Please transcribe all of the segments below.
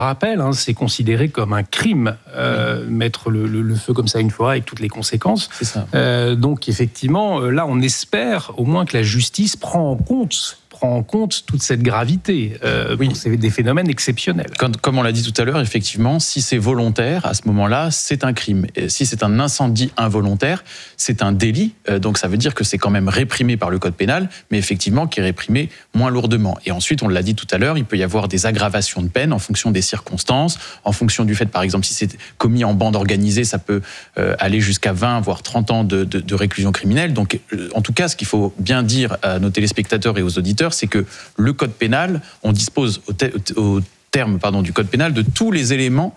rappel, c'est considéré comme un crime, mettre le feu comme ça à une forêt avec toutes les conséquences. C'est ça. Donc effectivement, là, on espère au moins que la justice prend en compte toute cette gravité. C'est des phénomènes exceptionnels. Comme on l'a dit tout à l'heure, effectivement, si c'est volontaire, à ce moment-là, c'est un crime. Et si c'est un incendie involontaire, c'est un délit. Donc ça veut dire que c'est quand même réprimé par le code pénal, mais effectivement qui est réprimé moins lourdement. Et ensuite, on l'a dit tout à l'heure, il peut y avoir des aggravations de peine en fonction des circonstances, en fonction du fait, par exemple, si c'est commis en bande organisée, ça peut aller jusqu'à 20, voire 30 ans de réclusion criminelle. Donc, en tout cas, ce qu'il faut bien dire à nos téléspectateurs et aux auditeurs, c'est que le code pénal, on dispose au terme du code pénal de tous les éléments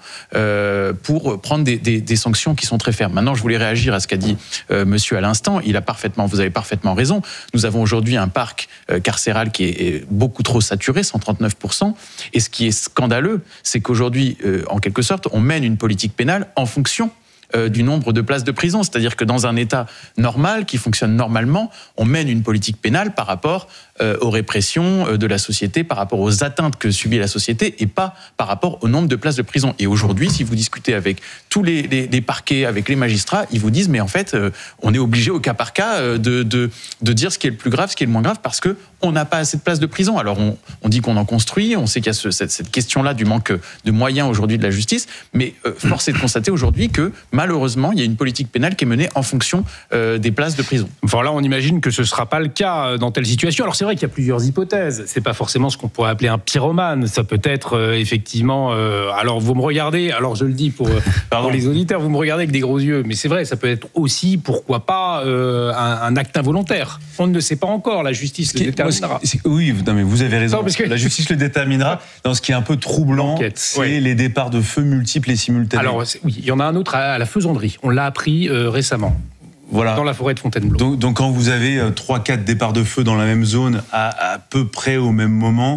pour prendre des sanctions qui sont très fermes. Maintenant, je voulais réagir à ce qu'a dit monsieur à l'instant. Vous avez parfaitement raison. Nous avons aujourd'hui un parc carcéral qui est beaucoup trop saturé, 139%. Et ce qui est scandaleux, c'est qu'aujourd'hui, en quelque sorte, on mène une politique pénale en fonction du nombre de places de prison. C'est-à-dire que dans un État normal, qui fonctionne normalement, on mène une politique pénale par rapport aux répressions de la société, par rapport aux atteintes que subit la société et pas par rapport au nombre de places de prison. Et aujourd'hui, si vous discutez avec tous les parquets, avec les magistrats, ils vous disent mais en fait, on est obligé au cas par cas de dire ce qui est le plus grave, ce qui est le moins grave, parce que on n'a pas assez de places de prison. Alors on dit qu'on en construit, on sait qu'il y a cette question-là du manque de moyens aujourd'hui de la justice, mais force est de constater aujourd'hui que malheureusement, il y a une politique pénale qui est menée en fonction des places de prison. Voilà, on imagine que ce ne sera pas le cas dans telle situation. Alors c'est vrai qu'il y a plusieurs hypothèses. C'est pas forcément ce qu'on pourrait appeler un pyromane. Ça peut être effectivement... alors vous me regardez, alors je le dis pour les auditeurs, vous me regardez avec des gros yeux, mais c'est vrai, ça peut être aussi, pourquoi pas, un acte involontaire. On ne le sait pas encore, la justice le déterminera. Oui, non, mais vous avez raison. Parce que la justice le déterminera. Dans ce qui est un peu troublant, c'est les départs de feu multiples et simultanés. Alors oui, il y en a un autre à la Faisanderie. On l'a appris récemment. Voilà. Dans la forêt de Fontainebleau. Donc quand vous avez 3-4 départs de feu dans la même zone à peu près au même moment,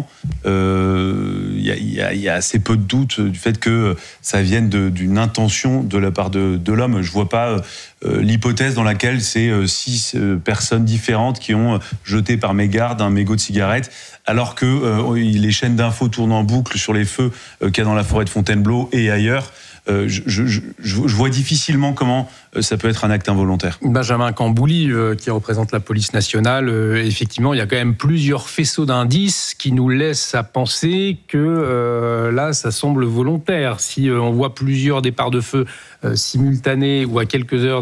il y a assez peu de doute du fait que ça vienne d'une intention de la part de l'homme. Je vois pas l'hypothèse dans laquelle c'est 6 personnes différentes qui ont jeté par mégarde un mégot de cigarette, alors que les chaînes d'infos tournent en boucle sur les feux qu'il y a dans la forêt de Fontainebleau et ailleurs. Je vois difficilement comment ça peut être un acte involontaire. Benjamin Cambouli, qui représente la police nationale, effectivement, il y a quand même plusieurs faisceaux d'indices qui nous laissent à penser que là, ça semble volontaire. Si on voit plusieurs départs de feu simultanés ou à quelques heures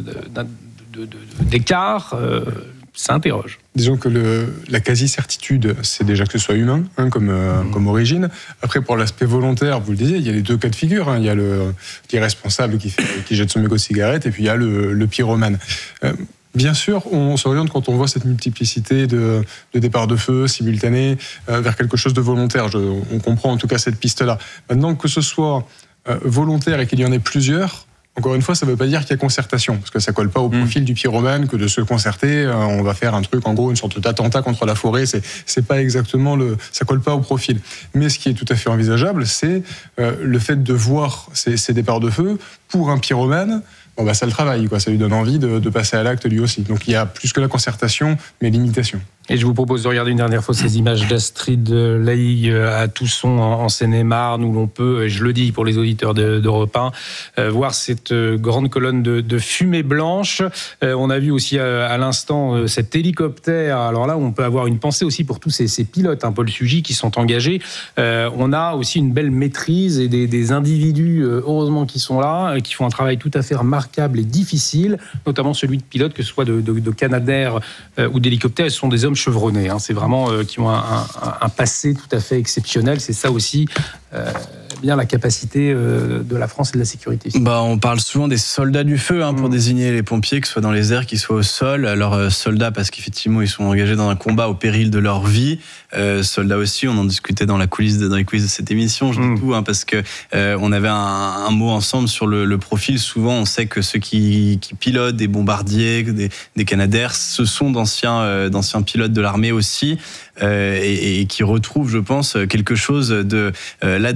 d'écart, ça interroge. Disons que la quasi-certitude, c'est déjà que ce soit humain, comme origine. Après, pour l'aspect volontaire, vous le disiez, il y a les deux cas de figure. Il y a l'irresponsable qui jette son mégot de cigarette, et puis il y a le pyromane. Bien sûr, on s'oriente quand on voit cette multiplicité de départs de feu simultanés vers quelque chose de volontaire. On comprend en tout cas cette piste-là. Maintenant, que ce soit volontaire et qu'il y en ait plusieurs, encore une fois, ça ne veut pas dire qu'il y a concertation, parce que ça ne colle pas au profil du pyromane que de se concerter. On va faire un truc, en gros, une sorte d'attentat contre la forêt. C'est pas exactement ça colle pas au profil. Mais ce qui est tout à fait envisageable, c'est le fait de voir ces départs de feu pour un pyromane. Ça le travaille, ça lui donne envie de passer à l'acte lui aussi. Donc il y a plus que la concertation, mais l'imitation. Et je vous propose de regarder une dernière fois ces images d'Astrid Laïg à Tousson, en Seine-et-Marne, où l'on peut, et je le dis pour les auditeurs d'Europe 1, voir cette grande colonne de fumée blanche. On a vu aussi à l'instant cet hélicoptère. Alors là, on peut avoir une pensée aussi pour tous ces pilotes, Paul Sugy, qui sont engagés. On a aussi une belle maîtrise et des individus, heureusement, qui sont là, qui font un travail tout à fait remarquable et difficile, notamment celui de pilote, que ce soit de Canadair ou d'hélicoptère. Ce sont des hommes chevronnés, c'est vraiment qui ont un passé tout à fait exceptionnel. C'est ça aussi bien la capacité de la France et de la sécurité. On parle souvent des soldats du feu pour désigner les pompiers, que ce soit dans les airs, qu'ils soient au sol. Alors soldats parce qu'effectivement ils sont engagés dans un combat au péril de leur vie. Soldats aussi, on en discutait dans les coulisses de cette émission. Je dis tout parce que on avait un mot ensemble sur le profil. Souvent on sait que ceux qui pilotent des bombardiers, des Canadair, ce sont d'anciens pilotes de l'armée aussi, et qui retrouvent, je pense, quelque chose de l'adrénaline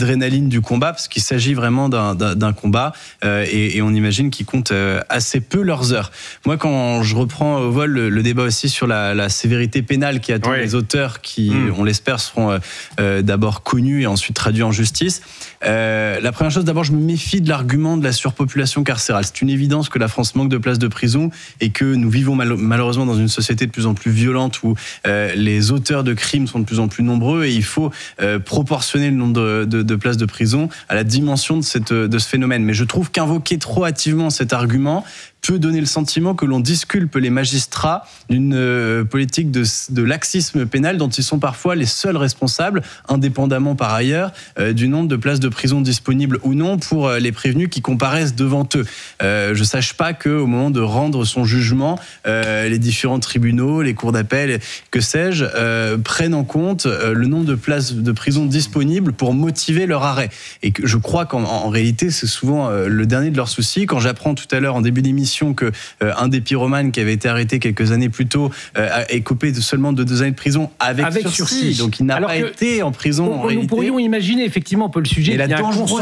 du combat, parce qu'il s'agit vraiment d'un combat, et on imagine qu'ils comptent assez peu leurs heures. Moi, quand je reprends au vol le débat aussi sur la sévérité pénale qui attend les auteurs qui, on l'espère, seront d'abord connus et ensuite traduits en justice, la première chose, d'abord, je me méfie de l'argument de la surpopulation carcérale. C'est une évidence que la France manque de places de prison et que nous vivons malheureusement dans une société de plus en plus violente où les auteurs de crimes sont de plus en plus nombreux et il faut proportionner le nombre de places de prison à la dimension de ce phénomène. Mais je trouve qu'invoquer trop hâtivement cet argument peut donner le sentiment que l'on disculpe les magistrats d'une politique de laxisme pénal dont ils sont parfois les seuls responsables, indépendamment par ailleurs du nombre de places de prison disponibles ou non pour les prévenus qui comparaissent devant eux. Je ne sache pas qu'au moment de rendre son jugement, les différents tribunaux, les cours d'appel, que sais-je, prennent en compte le nombre de places de prison disponibles pour motiver leur arrêt. Et que je crois qu'en réalité, c'est souvent le dernier de leurs soucis. Quand j'apprends tout à l'heure en début d'émission que un des pyromanes qui avait été arrêté quelques années plus tôt est coupé seulement de 2 années de prison avec sursis. Donc il n'a pas été en prison. Nous pourrions imaginer effectivement, Paul Sujet, la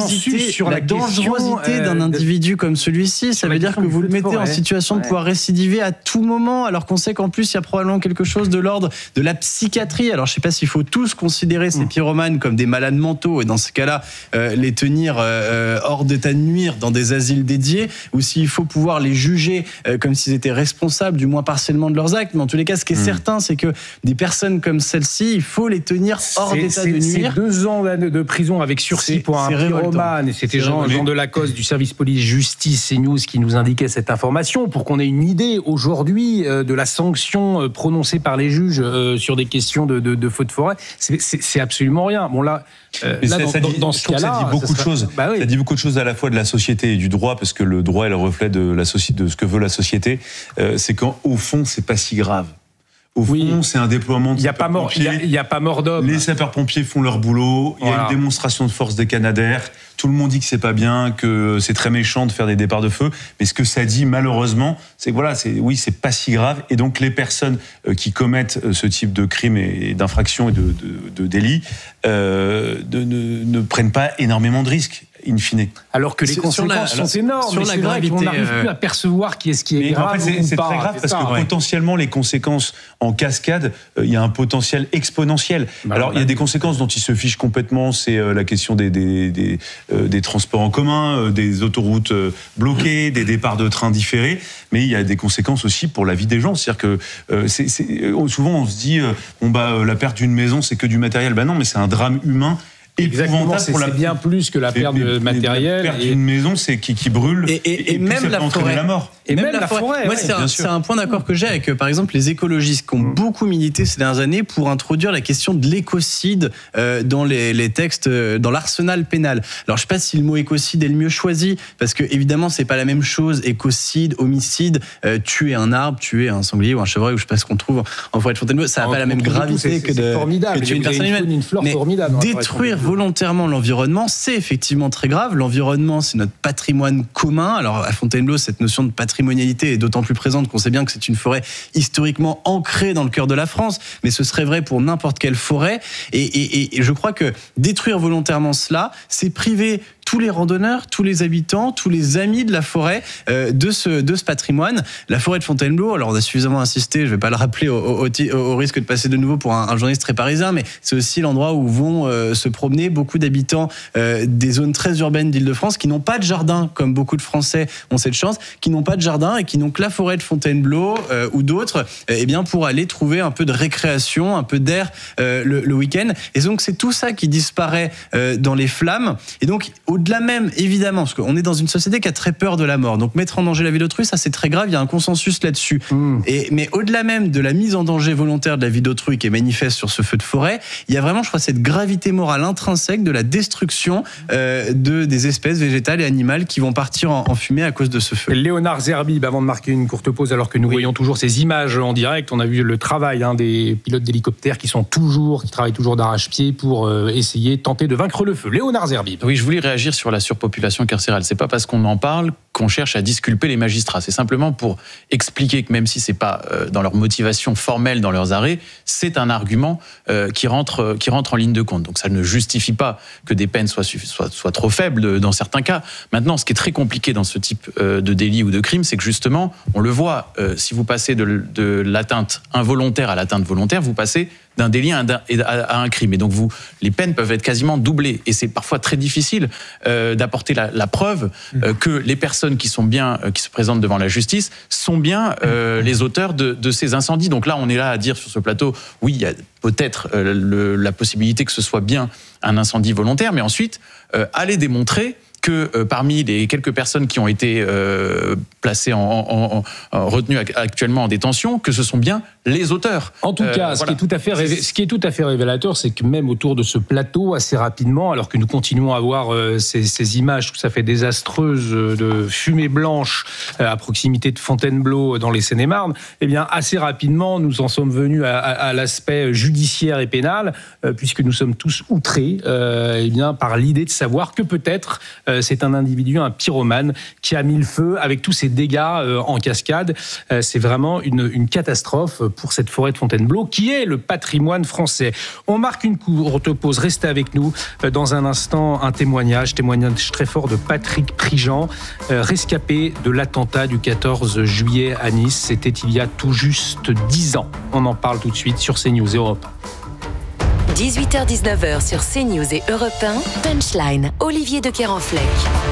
dangerosité d'un individu comme celui-ci, ça veut dire que vous le mettez en situation de pouvoir récidiver à tout moment, alors qu'on sait qu'en plus il y a probablement quelque chose de l'ordre de la psychiatrie. Alors je ne sais pas s'il faut tous considérer ces pyromanes comme des malades mentaux et dans ce cas-là les tenir hors d'état de nuire dans des asiles dédiés, ou s'il faut pouvoir les juger comme s'ils étaient responsables, du moins partiellement, de leurs actes. Mais en tous les cas, ce qui est certain, c'est que des personnes comme celle-ci, il faut les tenir hors d'état de nuire. C'est 2 ans de prison avec sursis pour un pyromane. Et c'était Jean Delacoste du service police-justice CNews qui nous indiquait cette information pour qu'on ait une idée aujourd'hui de la sanction prononcée par les juges sur des questions de feux de forêt. C'est absolument rien. Bon là, dans ce cas-là, ça dit beaucoup de choses. Ça dit beaucoup de choses à la fois de la société et du droit, parce que le droit est le reflet de ce que veut la société. C'est qu'au fond, c'est pas si grave. Au fond, c'est un déploiement de sapeurs-pompiers. Il n'y a pas mort d'homme. Les sapeurs-pompiers font leur boulot. Il y a une démonstration de force des Canadaires. Tout le monde dit que c'est pas bien, que c'est très méchant de faire des départs de feu. Mais ce que ça dit, malheureusement, c'est que c'est pas si grave. Et donc, les personnes qui commettent ce type de crimes et d'infractions et de délits ne prennent pas énormément de risques. In fine. Alors que les conséquences sont énormes. Sur la gravité, on n'arrive plus à percevoir qui est grave. En fait, c'est très grave parce que potentiellement les conséquences en cascade, il y a un potentiel exponentiel. Alors il y a des conséquences dont ils se fichent complètement. C'est la question des transports en commun, des autoroutes bloquées, des départs de trains différés. Mais il y a des conséquences aussi pour la vie des gens. C'est-à-dire que souvent on se dit la perte d'une maison c'est que du matériel. Non, mais c'est un drame humain. Exactement, c'est bien plus que la perte de matériel. La perte d'une maison, c'est qui brûle et même la forêt. La mort. Et même la forêt. Moi, c'est un point d'accord que j'ai avec, par exemple, les écologistes qui ont beaucoup milité ces dernières années pour introduire la question de l'écocide dans les textes, dans l'arsenal pénal. Alors, je ne sais pas si le mot écocide est le mieux choisi, parce que évidemment, c'est pas la même chose. Écocide, homicide, tuer un arbre, tuer un sanglier ou un chevreuil, ou je sais pas ce qu'on trouve en forêt de Fontainebleau, ça n'a pas la même gravité que tuer une personne humaine. Une fleur mais formidable. Détruire volontairement l'environnement, c'est effectivement très grave. L'environnement, c'est notre patrimoine commun. Alors, à Fontainebleau, cette notion de patrimonialité est d'autant plus présente qu'on sait bien que c'est une forêt historiquement ancrée dans le cœur de la France, mais ce serait vrai pour n'importe quelle forêt. Et je crois que détruire volontairement cela, c'est priver tous les randonneurs, tous les habitants, tous les amis de la forêt de ce patrimoine. La forêt de Fontainebleau, alors on a suffisamment insisté, je ne vais pas le rappeler au risque de passer de nouveau pour un journaliste très parisien, mais c'est aussi l'endroit où vont se promener beaucoup d'habitants des zones très urbaines d'Île-de-France qui n'ont pas de jardin, comme beaucoup de Français ont cette chance, qui n'ont pas de jardin et qui n'ont que la forêt de Fontainebleau ou d'autres, pour aller trouver un peu de récréation, un peu d'air le week-end. Et donc c'est tout ça qui disparaît dans les flammes. Et donc au-delà même, évidemment, parce qu'on est dans une société qui a très peur de la mort. Donc mettre en danger la vie d'autrui, ça c'est très grave, il y a un consensus là-dessus. Mais au-delà même de la mise en danger volontaire de la vie d'autrui qui est manifeste sur ce feu de forêt, il y a vraiment, je crois, cette gravité morale intrinsèque de la destruction des espèces végétales et animales qui vont partir en fumée à cause de ce feu. Léonard Zerbib, avant de marquer une courte pause, alors que nous voyons toujours ces images en direct, on a vu le travail des pilotes d'hélicoptères qui travaillent toujours d'arrache-pied pour tenter de vaincre le feu. Léonard Zerbib. Oui, je voulais réagir sur la surpopulation carcérale. C'est pas parce qu'on en parle qu'on cherche à disculper les magistrats. C'est simplement pour expliquer que même si c'est pas dans leur motivation formelle dans leurs arrêts, c'est un argument qui rentre en ligne de compte. Donc ça ne justifie pas que des peines soient trop faibles dans certains cas. Maintenant, ce qui est très compliqué dans ce type de délit ou de crime, c'est que justement, on le voit, si vous passez de l'atteinte involontaire à l'atteinte volontaire, vous passez d'un délit à un crime. Et donc, les peines peuvent être quasiment doublées. Et c'est parfois très difficile d'apporter la preuve que les personnes qui se présentent devant la justice sont bien les auteurs de ces incendies. Donc là, on est là à dire sur ce plateau, oui, il y a peut-être la possibilité que ce soit bien un incendie volontaire, mais ensuite, aller démontrer que parmi les quelques personnes qui ont été placées retenues actuellement en détention, que ce sont bien les auteurs. En tout cas, ce qui est tout à fait révélateur, c'est que même autour de ce plateau, assez rapidement, alors que nous continuons à voir ces images tout à fait désastreuses de fumée blanche à proximité de Fontainebleau dans les Seine-et-Marne, eh bien, assez rapidement, nous en sommes venus à l'aspect judiciaire et pénal, puisque nous sommes tous outrés eh bien, par l'idée de savoir que peut-être c'est un individu, un pyromane, qui a mis le feu avec tous ces dégâts en cascade. C'est vraiment une catastrophe pour cette forêt de Fontainebleau, qui est le patrimoine français. On marque une courte pause. Restez avec nous. Dans un instant, un témoignage très fort de Patrick Prigent, rescapé de l'attentat du 14 juillet à Nice. C'était il y a tout juste 10 ans. On en parle tout de suite sur CNews et Europe 1. 18h-19h sur CNews et Europe 1, Punchline, Olivier de Kerenfleck.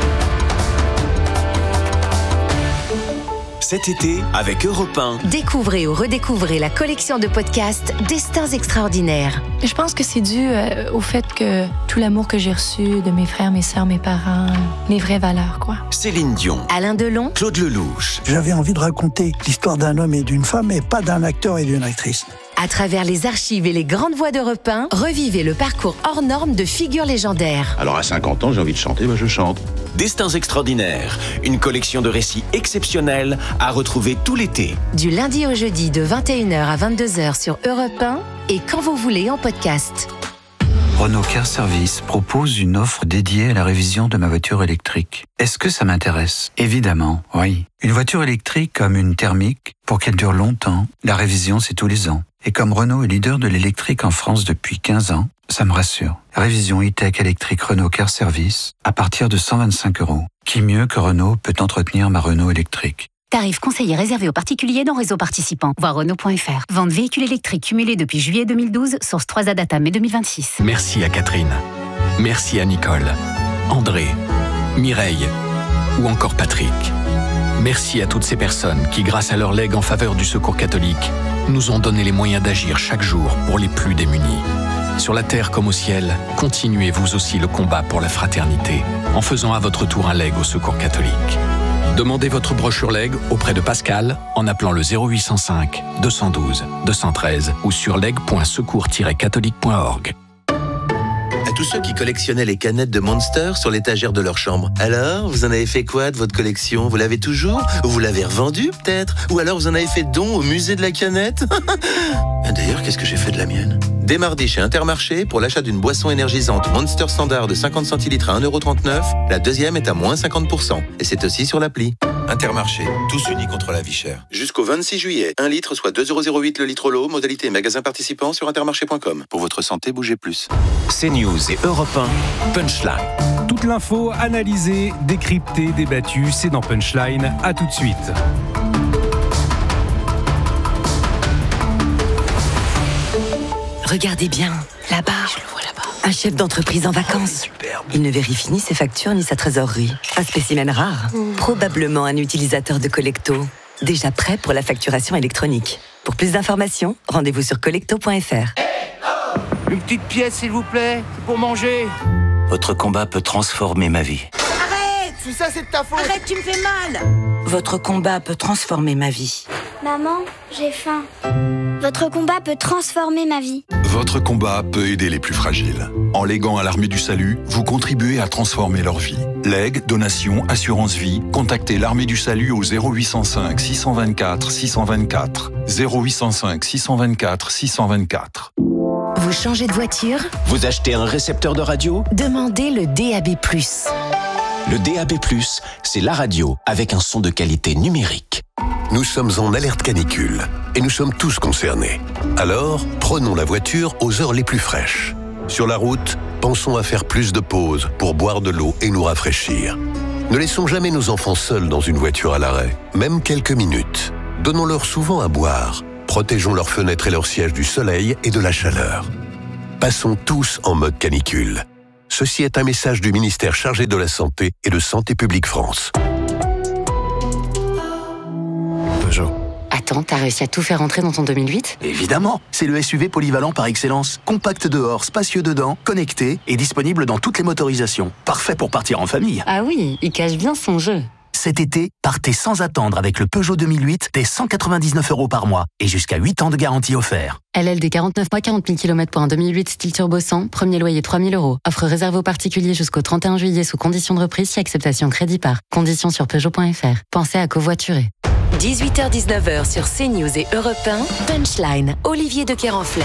Cet été, avec Europe 1. Découvrez ou redécouvrez la collection de podcasts Destins extraordinaires. Je pense que c'est dû au fait que tout l'amour que j'ai reçu de mes frères, mes sœurs, mes parents, les vraies valeurs, quoi. Céline Dion. Alain Delon. Claude Lelouch. J'avais envie de raconter l'histoire d'un homme et d'une femme, et pas d'un acteur et d'une actrice. À travers les archives et les grandes voix d'Europe 1, revivez le parcours hors norme de figures légendaires. Alors à 50 ans, j'ai envie de chanter, je chante. Destins extraordinaires, une collection de récits exceptionnels à retrouver tout l'été. Du lundi au jeudi de 21h à 22h sur Europe 1 et quand vous voulez en podcast. Renault Car Service propose une offre dédiée à la révision de ma voiture électrique. Est-ce que ça m'intéresse ? Évidemment, oui. Une voiture électrique comme une thermique, pour qu'elle dure longtemps, la révision c'est tous les ans. Et comme Renault est leader de l'électrique en France depuis 15 ans, ça me rassure. Révision e-tech électrique Renault Car Service à partir de 125 €. Qui mieux que Renault peut entretenir ma Renault électrique ? Tarif conseillé réservé aux particuliers dans réseau participant. Voir Renault.fr. Vente véhicules électriques cumulés depuis juillet 2012, source 3A Data mai 2026. Merci à Catherine. Merci à Nicole, André, Mireille ou encore Patrick. Merci à toutes ces personnes qui, grâce à leur legs en faveur du Secours catholique, nous ont donné les moyens d'agir chaque jour pour les plus démunis. Sur la terre comme au ciel, continuez vous aussi le combat pour la fraternité en faisant à votre tour un leg au Secours catholique. Demandez votre brochure leg auprès de Pascal en appelant le 0805 212 213 ou sur leg.secours-catholique.org. À tous ceux qui collectionnaient les canettes de Monster sur l'étagère de leur chambre. Alors, vous en avez fait quoi de votre collection ? Vous l'avez toujours ? Ou vous l'avez revendue, peut-être ? Ou alors vous en avez fait don au musée de la canette ? D'ailleurs, qu'est-ce que j'ai fait de la mienne ? Dès mardi chez Intermarché, pour l'achat d'une boisson énergisante Monster Standard de 50 centilitres à 1,39 €, la deuxième est à moins 50%. Et c'est aussi sur l'appli. Intermarché, tous unis contre la vie chère. Jusqu'au 26 juillet, 1 litre soit 2,08 € le litre l'eau, modalité magasin participant sur intermarché.com. Pour votre santé, bougez plus. CNews et Europe 1, Punchline. Toute l'info analysée, décryptée, débattue, c'est dans Punchline. À tout de suite. Regardez bien, là-bas. Je le vois là-bas. Un chef d'entreprise en vacances. Il ne vérifie ni ses factures ni sa trésorerie. Un spécimen rare. Probablement un utilisateur de Collecto. Déjà prêt pour la facturation électronique. Pour plus d'informations, rendez-vous sur collecto.fr. Une petite pièce, s'il vous plaît, pour manger. Votre combat peut transformer ma vie. Arrête! Tout ça, c'est de ta faute! Arrête, tu me fais mal! Votre combat peut transformer ma vie. Maman, j'ai faim. Votre combat peut transformer ma vie. Votre combat peut aider les plus fragiles. En léguant à l'Armée du Salut, vous contribuez à transformer leur vie. Legs, donations, assurance vie, contactez l'Armée du Salut au 0805 624 624. 0805 624 624. Vous changez de voiture ? Vous achetez un récepteur de radio ? Demandez le DAB+. Le DAB+, c'est la radio avec un son de qualité numérique. Nous sommes en alerte canicule et nous sommes tous concernés. Alors, prenons la voiture aux heures les plus fraîches. Sur la route, pensons à faire plus de pauses pour boire de l'eau et nous rafraîchir. Ne laissons jamais nos enfants seuls dans une voiture à l'arrêt, même quelques minutes. Donnons-leur souvent à boire. Protégeons leurs fenêtres et leurs sièges du soleil et de la chaleur. Passons tous en mode canicule. Ceci est un message du ministère chargé de la Santé et de Santé publique France. Peugeot. Attends, t'as réussi à tout faire rentrer dans ton 2008 ? Évidemment, c'est le SUV polyvalent par excellence. Compact dehors, spacieux dedans, connecté et disponible dans toutes les motorisations. Parfait pour partir en famille. Ah oui, il cache bien son jeu. Cet été, partez sans attendre avec le Peugeot 2008 dès 199 € par mois et jusqu'à 8 ans de garantie offert. LLD 49 mois, 40 000 km pour un 2008 style turbo 100, premier loyer 3 000 €. Offre réservée aux particuliers jusqu'au 31 juillet sous condition de reprise si acceptation crédit par. Conditions sur Peugeot.fr. Pensez à covoiturer. 18h-19h sur CNews et Europe 1, Punchline, Olivier de Kerenfleck.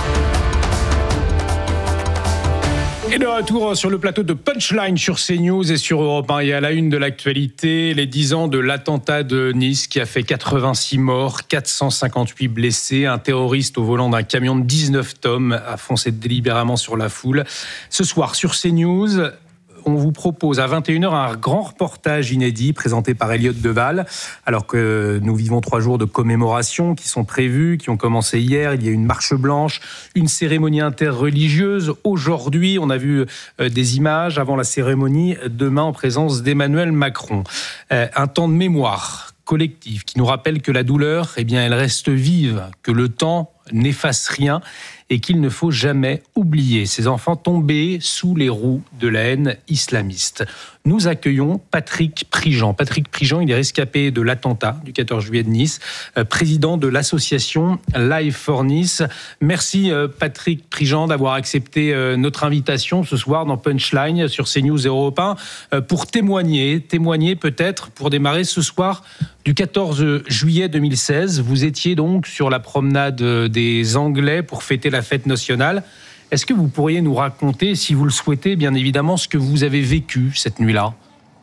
Et de retour sur le plateau de Punchline sur CNews et sur Europe 1. Et à la une de l'actualité, les 10 ans de l'attentat de Nice qui a fait 86 morts, 458 blessés. Un terroriste au volant d'un camion de 19 tonnes a foncé délibérément sur la foule. Ce soir sur CNews, on vous propose à 21h un grand reportage inédit présenté par Elliot Deval. Alors que nous vivons 3 jours de commémoration qui sont prévus, qui ont commencé hier. Il y a une marche blanche, une cérémonie interreligieuse. Aujourd'hui, on a vu des images avant la cérémonie, demain en présence d'Emmanuel Macron. Un temps de mémoire collective qui nous rappelle que la douleur, eh bien, elle reste vive, que le temps n'efface rien et qu'il ne faut jamais oublier ces enfants tombés sous les roues de la haine islamiste. Nous accueillons Patrick Prigent. Patrick Prigent, il est rescapé de l'attentat du 14 juillet de Nice, président de l'association Live for Nice. Merci Patrick Prigent d'avoir accepté notre invitation ce soir dans Punchline sur CNews et Europe 1 pour témoigner peut-être, pour démarrer ce soir du 14 juillet 2016. Vous étiez donc sur la promenade des Anglais pour fêter la fête nationale. Est-ce que vous pourriez nous raconter, si vous le souhaitez, bien évidemment, ce que vous avez vécu cette nuit-là ?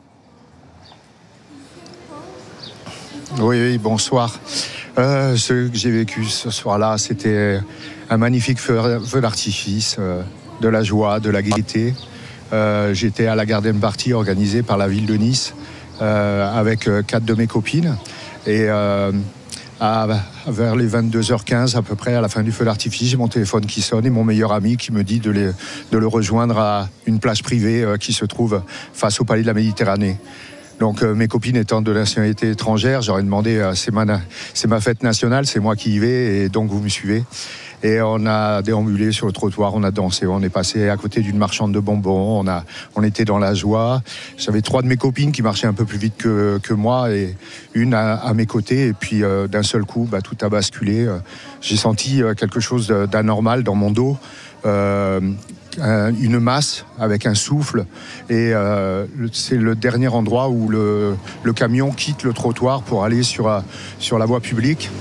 Oui, bonsoir. Ce que j'ai vécu ce soir-là, c'était un magnifique feu d'artifice, de la joie, de la gaieté. J'étais à la garden party organisée par la ville de Nice avec 4 de mes copines. Et vers les 22h15 à peu près, à la fin du feu d'artifice, j'ai mon téléphone qui sonne et mon meilleur ami qui me dit de le rejoindre à une plage privée qui se trouve face au Palais de la Méditerranée. Donc mes copines étant de nationalité étrangère, j'aurais demandé, c'est ma fête nationale, c'est moi qui y vais et donc vous me suivez. Et on a déambulé sur le trottoir, on a dansé, on est passé à côté d'une marchande de bonbons, on était dans la joie. J'avais 3 de mes copines qui marchaient un peu plus vite que moi et une à mes côtés. Et puis d'un seul coup, tout a basculé. J'ai senti quelque chose d'anormal dans mon dos. Une masse avec un souffle et c'est le dernier endroit où le camion quitte le trottoir pour aller sur la voie publique.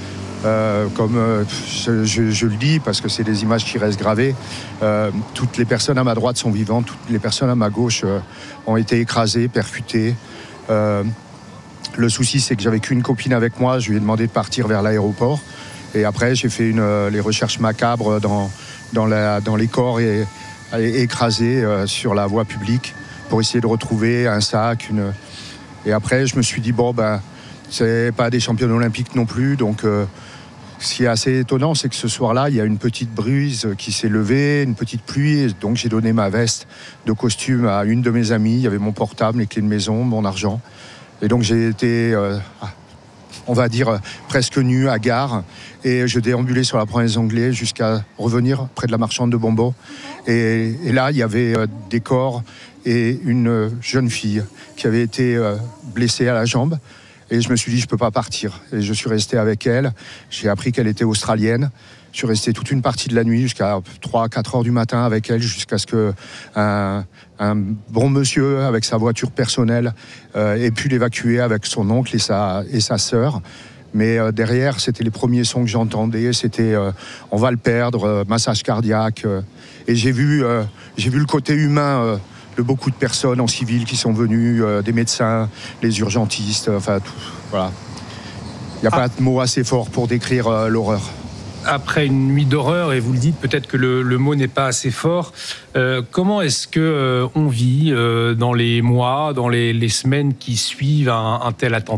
Je le dis parce que c'est des images qui restent gravées. Toutes les personnes à ma droite sont vivantes, toutes les personnes à ma gauche ont été écrasées, percutées. Le souci, c'est que j'avais qu'une copine avec moi. Je lui ai demandé de partir vers l'aéroport. Et après, j'ai fait les recherches macabres dans les corps écrasés sur la voie publique pour essayer de retrouver un sac. Et après, je me suis dit, c'est pas des championnes olympiques non plus, donc ce qui est assez étonnant, c'est que ce soir-là, il y a une petite brise qui s'est levée, une petite pluie, donc j'ai donné ma veste de costume à une de mes amies, il y avait mon portable, les clés de maison, mon argent, et donc j'ai été, on va dire, presque nu à gare, et je déambulais sur la promenade des Anglais jusqu'à revenir près de la marchande de bonbons, et là, il y avait des corps et une jeune fille qui avait été blessée à la jambe. Et je me suis dit, je ne peux pas partir. Et je suis resté avec elle. J'ai appris qu'elle était australienne. Je suis resté toute une partie de la nuit, jusqu'à 3-4 heures du matin avec elle, jusqu'à ce qu'un bon monsieur, avec sa voiture personnelle, ait pu l'évacuer avec son oncle et sa sœur. Mais derrière, c'était les premiers sons que j'entendais. C'était on va le perdre, massage cardiaque. Et j'ai vu le côté humain beaucoup de personnes en civil qui sont venues, des médecins, les urgentistes, enfin tout, voilà. Il n'y a pas de mots assez forts pour décrire l'horreur. Après une nuit d'horreur, et vous le dites, peut-être que le mot n'est pas assez fort, comment est-ce qu'on vit dans les mois, dans les semaines qui suivent un tel attentat ?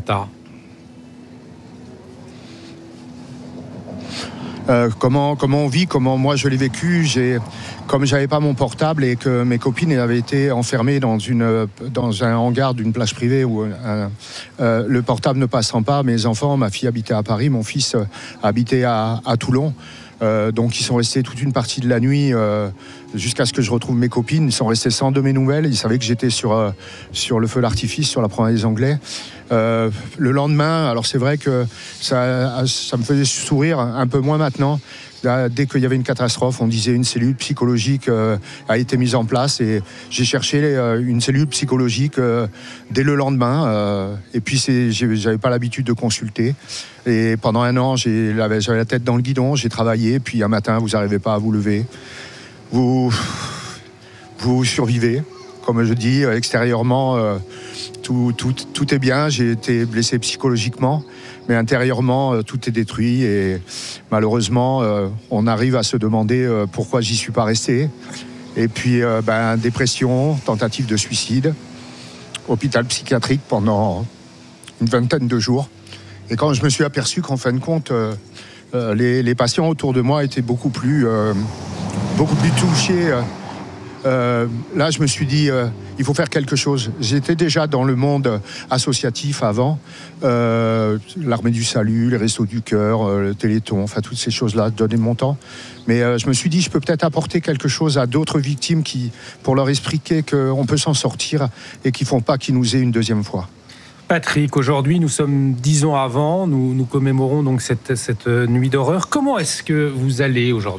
Comment on vit, comment moi je l'ai vécu. Comme j'avais pas mon portable et que mes copines avaient été enfermées dans un hangar d'une plage privée où le portable ne passant pas, mes enfants, ma fille habitait à Paris, mon fils habitait à Toulon. Donc ils sont restés toute une partie de la nuit jusqu'à ce que je retrouve mes copines. Ils sont restés sans de mes nouvelles. Ils savaient que j'étais sur le feu d'artifice, sur la promenade des Anglais. Le lendemain, alors c'est vrai que ça me faisait sourire un peu moins maintenant. Là, dès qu'il y avait une catastrophe, on disait une cellule psychologique a été mise en place et j'ai cherché une cellule psychologique dès le lendemain. Et puis j'avais pas l'habitude de consulter. Et pendant un an, j'avais la tête dans le guidon, j'ai travaillé. Puis un matin, vous n'arrivez pas à vous lever. Vous survivez. Comme je dis, extérieurement, tout est bien. J'ai été blessé psychologiquement, mais intérieurement, tout est détruit. Et malheureusement, on arrive à se demander pourquoi j'y suis pas resté. Et puis, dépression, tentative de suicide, hôpital psychiatrique pendant une vingtaine de jours. Et quand je me suis aperçu qu'en fin de compte, les patients autour de moi étaient beaucoup plus touchés. Là, je me suis dit, il faut faire quelque chose. J'étais déjà dans le monde associatif avant, l'Armée du Salut, les Restos du Cœur, le Téléthon, enfin toutes ces choses-là, donner mon temps. Mais je me suis dit, je peux peut-être apporter quelque chose à d'autres victimes pour leur expliquer qu'on peut s'en sortir et qu'ils ne font pas qu'ils nous aient une deuxième fois. Patrick, aujourd'hui, nous sommes 10 ans avant, nous commémorons donc cette nuit d'horreur. Comment est-ce que vous allez aujourd'hui ?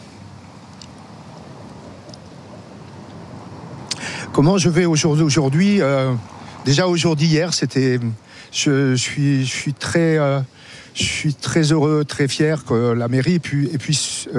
Comment je vais aujourd'hui déjà aujourd'hui, hier, c'était. Je suis très heureux, très fier que la mairie puisse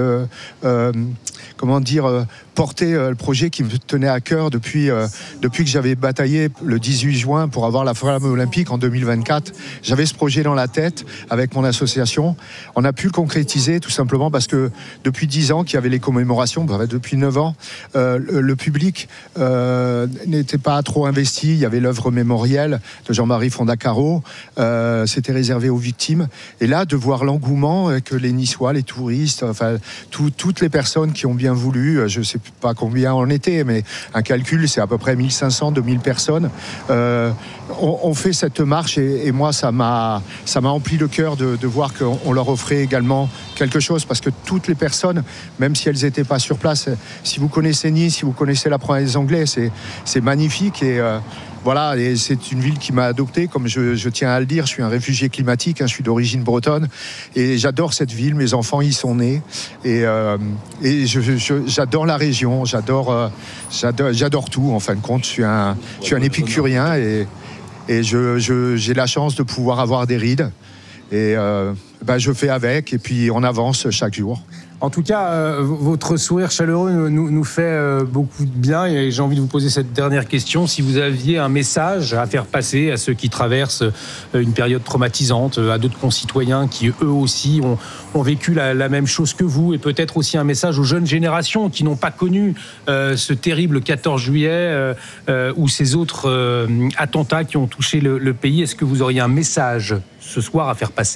porter le projet qui me tenait à cœur depuis que j'avais bataillé le 18 juin pour avoir la flamme olympique en 2024. J'avais ce projet dans la tête avec mon association. On a pu le concrétiser tout simplement parce que depuis 10 ans qu'il y avait les commémorations, depuis 9 ans, le public n'était pas trop investi. Il y avait l'œuvre mémorielle de Jean-Marie Fondacaro. C'était réservé aux victimes. Et là, de voir l'engouement que les Niçois, les touristes, enfin toutes les personnes qui ont bien voulu, je ne sais pas combien on était, mais un calcul, c'est à peu près 1500, 2000 personnes. On fait cette marche et moi, ça m'a empli le cœur de voir qu'on leur offrait également quelque chose, parce que toutes les personnes, même si elles n'étaient pas sur place, si vous connaissez Nice, si vous connaissez la promenade des Anglais, c'est magnifique et voilà, et c'est une ville qui m'a adopté, comme je tiens à le dire. Je suis un réfugié climatique, je suis d'origine bretonne et j'adore cette ville. Mes enfants y sont nés et j'adore la région, j'adore tout. En fin de compte, je suis un épicurien et j'ai la chance de pouvoir avoir des rides et je fais avec et puis on avance chaque jour. En tout cas, votre sourire chaleureux nous fait beaucoup de bien et j'ai envie de vous poser cette dernière question. Si vous aviez un message à faire passer à ceux qui traversent une période traumatisante, à d'autres concitoyens qui eux aussi ont vécu la même chose que vous, et peut-être aussi un message aux jeunes générations qui n'ont pas connu ce terrible 14 juillet ou ces autres attentats qui ont touché le pays, est-ce que vous auriez un message ce soir à faire passer ?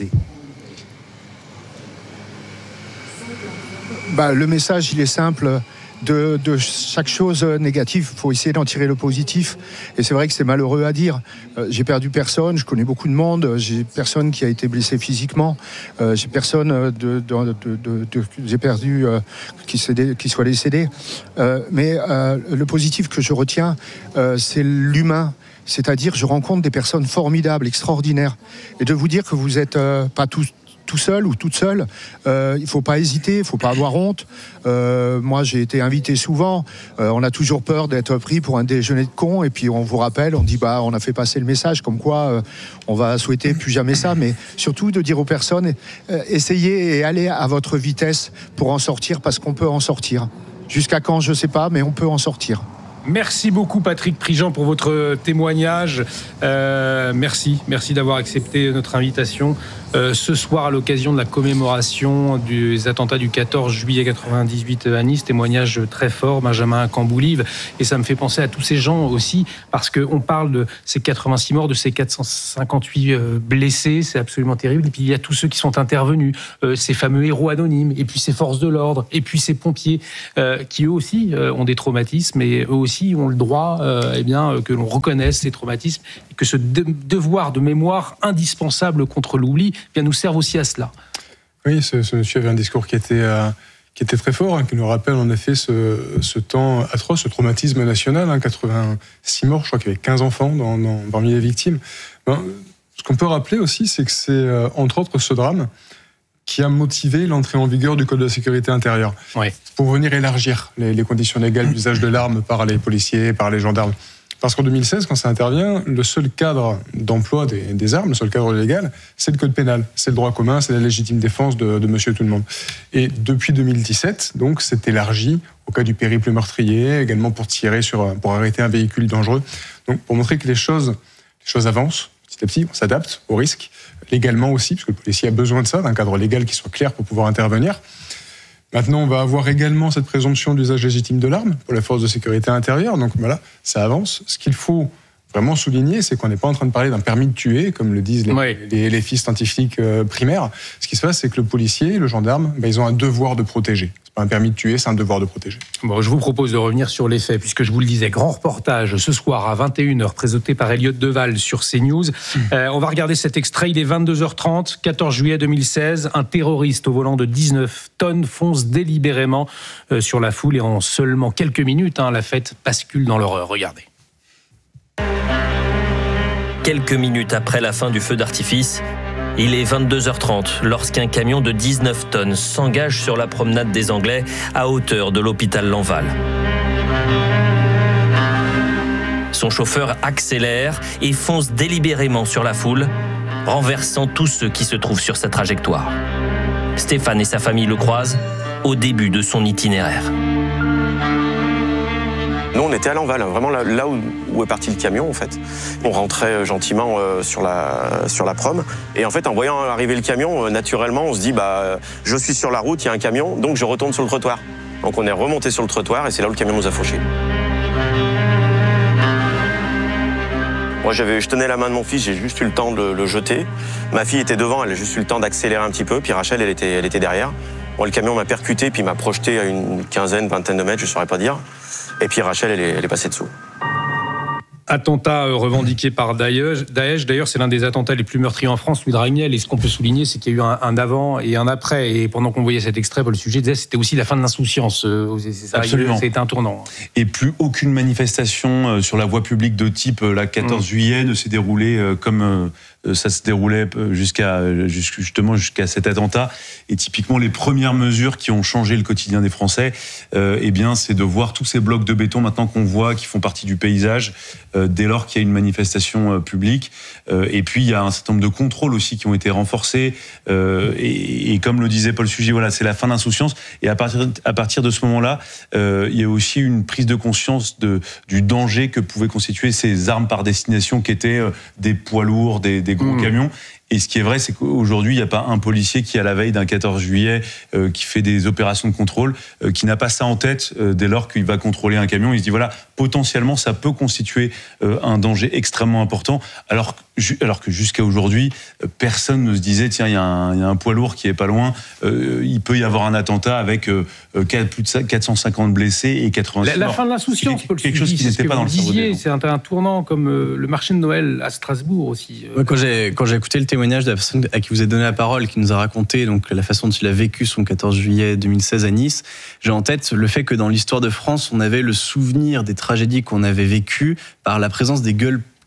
Le message, il est simple. De chaque chose négative, il faut essayer d'en tirer le positif. Et c'est vrai que c'est malheureux à dire. J'ai perdu personne, je connais beaucoup de monde. J'ai personne qui a été blessé physiquement. J'ai personne j'ai perdu qui soit décédé. Mais le positif que je retiens, c'est l'humain. C'est-à-dire, je rencontre des personnes formidables, extraordinaires. Et de vous dire que vous n'êtes pas tout seul ou toute seule, il ne faut pas hésiter, il ne faut pas avoir honte. Moi, j'ai été invité souvent. On a toujours peur d'être pris pour un déjeuner de cons. Et puis, on vous rappelle, on dit, on a fait passer le message, comme quoi on va souhaiter plus jamais ça. Mais surtout, de dire aux personnes, essayez et allez à votre vitesse pour en sortir, parce qu'on peut en sortir. Jusqu'à quand, je ne sais pas, mais on peut en sortir. Merci beaucoup Patrick Prigent pour votre témoignage. Merci d'avoir accepté notre invitation. Ce soir, à l'occasion de la commémoration des attentats du 14 juillet 98 à Nice, témoignage très fort, Benjamin Camboulive. Et ça me fait penser à tous ces gens aussi, parce qu'on parle de ces 86 morts, de ces 458 blessés, c'est absolument terrible. Et puis il y a tous ceux qui sont intervenus, ces fameux héros anonymes, et puis ces forces de l'ordre, et puis ces pompiers, qui eux aussi ont des traumatismes, et eux aussi ont le droit que l'on reconnaisse ces traumatismes, et que ce devoir de mémoire indispensable contre l'oubli nous serve aussi à cela. Oui, ce monsieur avait un discours qui était très fort, qui nous rappelle en effet ce temps atroce, ce traumatisme national, 86 morts, je crois qu'il y avait 15 enfants parmi les victimes. Ce qu'on peut rappeler aussi, c'est que c'est entre autres ce drame qui a motivé l'entrée en vigueur du Code de la sécurité intérieure, pour venir élargir les conditions légales d'usage de l'arme par les policiers, par les gendarmes. Parce qu'en 2016, quand ça intervient, le seul cadre d'emploi des armes, le seul cadre légal, c'est le code pénal, c'est le droit commun, c'est la légitime défense de monsieur tout le monde. Et depuis 2017, donc, c'est élargi au cas du périple meurtrier, également pour tirer pour arrêter un véhicule dangereux. Donc, pour montrer que les choses avancent petit à petit, on s'adapte au risque, légalement aussi, parce que le policier a besoin de ça, d'un cadre légal qui soit clair pour pouvoir intervenir. Maintenant, on va avoir également cette présomption d'usage légitime de l'arme pour les forces de sécurité intérieure. Donc voilà, ça avance. Ce qu'il faut vraiment souligner, c'est qu'on n'est pas en train de parler d'un permis de tuer, comme le disent les fils scientifiques primaires. Ce qui se passe, c'est que le policier, le gendarme, ils ont un devoir de protéger. C'est pas un permis de tuer, c'est un devoir de protéger. Bon, je vous propose de revenir sur les faits, puisque je vous le disais, grand reportage ce soir à 21h, présenté par Elliott Deval sur CNews. On va regarder cet extrait, il est 22h30, 14 juillet 2016. Un terroriste au volant de 19 tonnes fonce délibérément sur la foule, et en seulement quelques minutes, la fête bascule dans l'horreur. Regardez. Quelques minutes après la fin du feu d'artifice, il est 22h30 lorsqu'un camion de 19 tonnes s'engage sur la promenade des Anglais à hauteur de l'hôpital Lanval. Son chauffeur accélère et fonce délibérément sur la foule, renversant tous ceux qui se trouvent sur sa trajectoire. Stéphane et sa famille le croisent au début de son itinéraire. Nous, on était à Lanval, vraiment là où est parti le camion, en fait. On rentrait gentiment sur la prom. Et en fait, en voyant arriver le camion, naturellement, on se dit, je suis sur la route, il y a un camion, donc je retourne sur le trottoir. Donc on est remonté sur le trottoir et c'est là où le camion nous a fauchés. Moi, je tenais la main de mon fils, j'ai juste eu le temps de le jeter. Ma fille était devant, elle a juste eu le temps d'accélérer un petit peu. Puis Rachel, elle était derrière. Bon, le camion m'a percuté, puis m'a projeté à une vingtaine de mètres, je ne saurais pas dire. Et puis Rachel, elle est passée dessous. Attentat revendiqué par Daesh. D'ailleurs, c'est l'un des attentats les plus meurtriers en France, celui de Ragnel. Et ce qu'on peut souligner, c'est qu'il y a eu un avant et un après. Et pendant qu'on voyait cet extrait, le sujet disait c'était aussi la fin de l'insouciance. Absolument. C'était un tournant. Et plus aucune manifestation sur la voie publique de type la 14 juillet ne s'est déroulée comme ça se déroulait jusqu'à cet attentat. Et typiquement, les premières mesures qui ont changé le quotidien des Français, c'est de voir tous ces blocs de béton maintenant qu'on voit, qui font partie du paysage, dès lors qu'il y a une manifestation publique. Et puis, il y a un certain nombre de contrôles aussi qui ont été renforcés. Et comme le disait Paul Sugy, voilà, c'est la fin d'insouciance. Et à partir de ce moment-là, il y a aussi une prise de conscience du danger que pouvaient constituer ces armes par destination qui étaient des poids lourds, des gros camions. Et ce qui est vrai, c'est qu'aujourd'hui, il n'y a pas un policier qui, à la veille d'un 14 juillet, qui fait des opérations de contrôle, qui n'a pas ça en tête dès lors qu'il va contrôler un camion. Il se dit, voilà, potentiellement, ça peut constituer un danger extrêmement important, alors que jusqu'à aujourd'hui, personne ne se disait, tiens, il y a un poids lourd qui est pas loin, il peut y avoir un attentat avec plus de 450 blessés et 86 morts. La fin de l'insouciance, Paul Sugy, quelque chose qui n'était pas dans le cerveau des gens. C'est un tournant comme le marché de Noël à Strasbourg aussi. Quand j'ai écouté le témoignage de la personne à qui vous avez donné la parole, qui nous a raconté donc la façon dont il a vécu son 14 juillet 2016 à Nice, j'ai en tête le fait que dans l'histoire de France, on avait le souvenir des tragédies qu'on avait vécues par la présence des gueules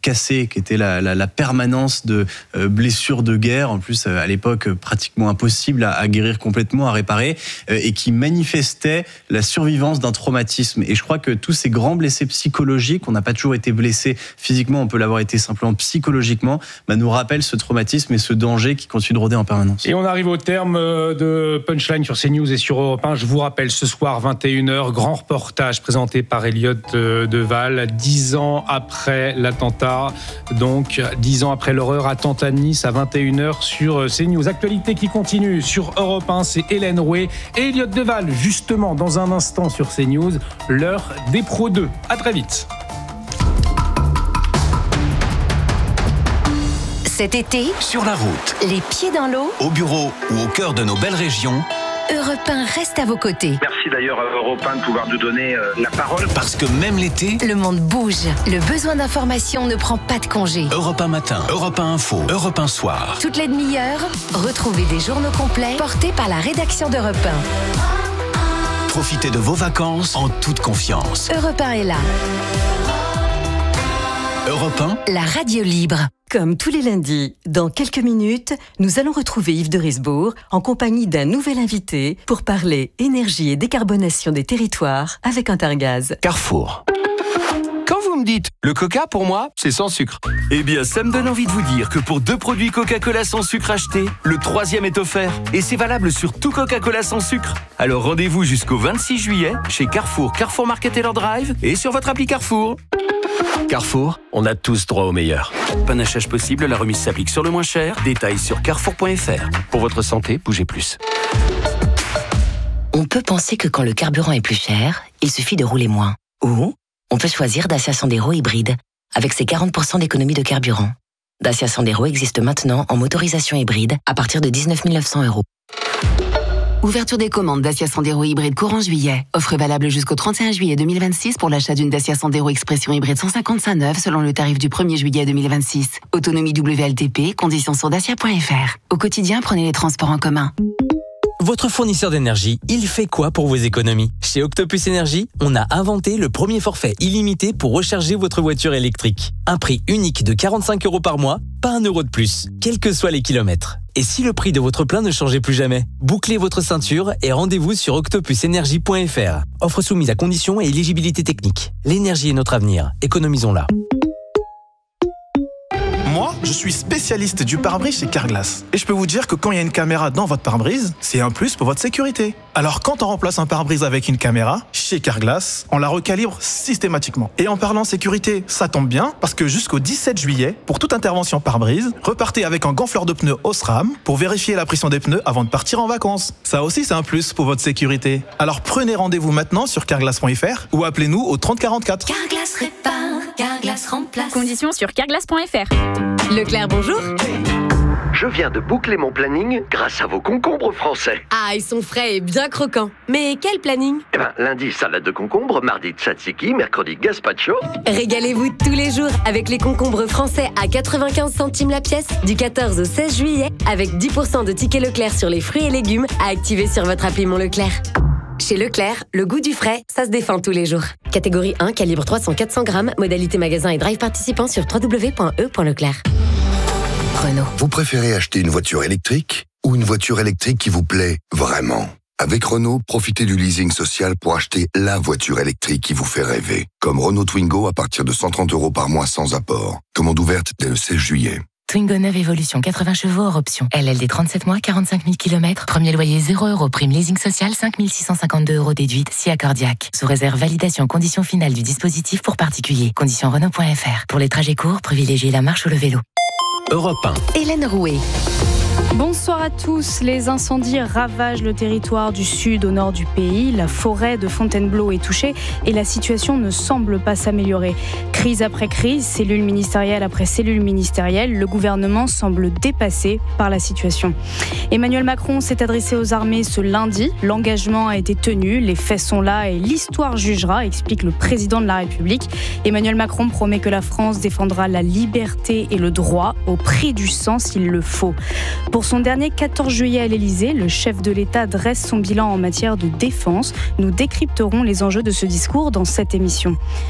cassée, qui était la permanence de blessures de guerre, en plus à l'époque pratiquement impossible à guérir complètement, à réparer, et qui manifestait la survivance d'un traumatisme. Et je crois que tous ces grands blessés psychologiques, on n'a pas toujours été blessé physiquement, on peut l'avoir été simplement psychologiquement, nous rappellent ce traumatisme et ce danger qui continue de rôder en permanence. Et on arrive au terme de Punchline sur CNews et sur Europe 1. Je vous rappelle, ce soir, 21h, grand reportage présenté par Elliot Deval, 10 ans après l'attentat, donc 10 ans après l'horreur, attentat de Nice à 21h sur CNews. Actualité qui continue sur Europe 1, c'est Hélène Rouet et Elliot Deval, justement, dans un instant sur CNews, l'heure des Pro 2. À très vite. Cet été, sur la route, les pieds dans l'eau, au bureau ou au cœur de nos belles régions, Europe 1 reste à vos côtés. Merci d'ailleurs à Europe 1 de pouvoir nous donner la parole. Parce que même l'été, le monde bouge. Le besoin d'information ne prend pas de congé. Europe 1 matin, Europe 1 info, Europe 1 soir. Toutes les demi-heures, retrouvez des journaux complets portés par la rédaction d'Europe 1. Profitez de vos vacances en toute confiance. Europe 1 est là. Europe 1, la radio libre. Comme tous les lundis, dans quelques minutes, nous allons retrouver Yves de Risbourg en compagnie d'un nouvel invité pour parler énergie et décarbonation des territoires avec Intergaz. Carrefour. Quand vous me dites le coca, pour moi, c'est sans sucre. Eh bien, ça me donne envie de vous dire que pour 2 produits Coca-Cola sans sucre achetés, le 3e est offert. Et c'est valable sur tout Coca-Cola sans sucre. Alors rendez-vous jusqu'au 26 juillet chez Carrefour, Carrefour Market Taylor Drive et sur votre appli Carrefour. Carrefour, on a tous droit au meilleur. Panachage possible, la remise s'applique sur le moins cher. Détails sur carrefour.fr. Pour votre santé, bougez plus. On peut penser que quand le carburant est plus cher, il suffit de rouler moins. Ou on peut choisir Dacia Sandero hybride, avec ses 40% d'économie de carburant. Dacia Sandero existe maintenant en motorisation hybride à partir de 19 900 €. Ouverture des commandes Dacia Sandero hybride courant juillet. Offre valable jusqu'au 31 juillet 2026 pour l'achat d'une Dacia Sandero Expression hybride 155 neuve selon le tarif du 1er juillet 2026. Autonomie WLTP, conditions sur dacia.fr. Au quotidien, prenez les transports en commun. Votre fournisseur d'énergie, il fait quoi pour vos économies ? Chez Octopus Énergie, on a inventé le premier forfait illimité pour recharger votre voiture électrique. Un prix unique de 45 € par mois, pas 1 € de plus, quels que soient les kilomètres. Et si le prix de votre plein ne changeait plus jamais ? Bouclez votre ceinture et rendez-vous sur octopusenergie.fr. Offre soumise à conditions et éligibilité technique. L'énergie est notre avenir, économisons-la. Moi, je suis spécialiste du pare-brise chez Carglass. Et je peux vous dire que quand il y a une caméra dans votre pare-brise, c'est un plus pour votre sécurité. Alors quand on remplace un pare-brise avec une caméra, chez Carglass, on la recalibre systématiquement. Et en parlant sécurité, ça tombe bien, parce que jusqu'au 17 juillet, pour toute intervention pare-brise, repartez avec un gonfleur de pneus Osram pour vérifier la pression des pneus avant de partir en vacances. Ça aussi, c'est un plus pour votre sécurité. Alors prenez rendez-vous maintenant sur carglass.fr ou appelez-nous au 30 44. Carglass répare, Carglass remplace. Conditions sur carglass.fr. Leclerc, bonjour. Je viens de boucler mon planning grâce à vos concombres français. Ah, ils sont frais et bien croquants. Mais quel planning ? Lundi, salade de concombre, mardi, tzatziki, mercredi, gazpacho. Régalez-vous tous les jours avec les concombres français à 95 centimes la pièce du 14 au 16 juillet avec 10% de tickets Leclerc sur les fruits et légumes à activer sur votre appli Mon Leclerc. Chez Leclerc, le goût du frais, ça se défend tous les jours. Catégorie 1, calibre 300-400 grammes, modalité magasin et drive participant sur www.e.leclerc. Renault. Vous préférez acheter une voiture électrique ou une voiture électrique qui vous plaît vraiment ? Avec Renault, profitez du leasing social pour acheter la voiture électrique qui vous fait rêver. Comme Renault Twingo à partir de 130 € par mois sans apport. Commande ouverte dès le 16 juillet. Twingo 9 Evolution 80 chevaux hors option. LLD 37 mois, 45 000 km. Premier loyer 0 €. Prime leasing social 5 652 € déduite si accordiaque. Sous réserve validation conditions finales du dispositif pour particuliers. Conditions Renault.fr. Pour les trajets courts, privilégiez la marche ou le vélo. Europe 1. Hélène Rouet. Bonsoir à tous. Les incendies ravagent le territoire du sud au nord du pays. La forêt de Fontainebleau est touchée et la situation ne semble pas s'améliorer. Crise après crise, cellule ministérielle après cellule ministérielle, le gouvernement semble dépassé par la situation. Emmanuel Macron s'est adressé aux armées ce lundi. L'engagement a été tenu, les faits sont là et l'histoire jugera, explique le président de la République. Emmanuel Macron promet que la France défendra la liberté et le droit au prix du sang s'il le faut. Pour son dernier 14 juillet à l'Élysée, le chef de l'État dresse son bilan en matière de défense. Nous décrypterons les enjeux de ce discours dans cette émission.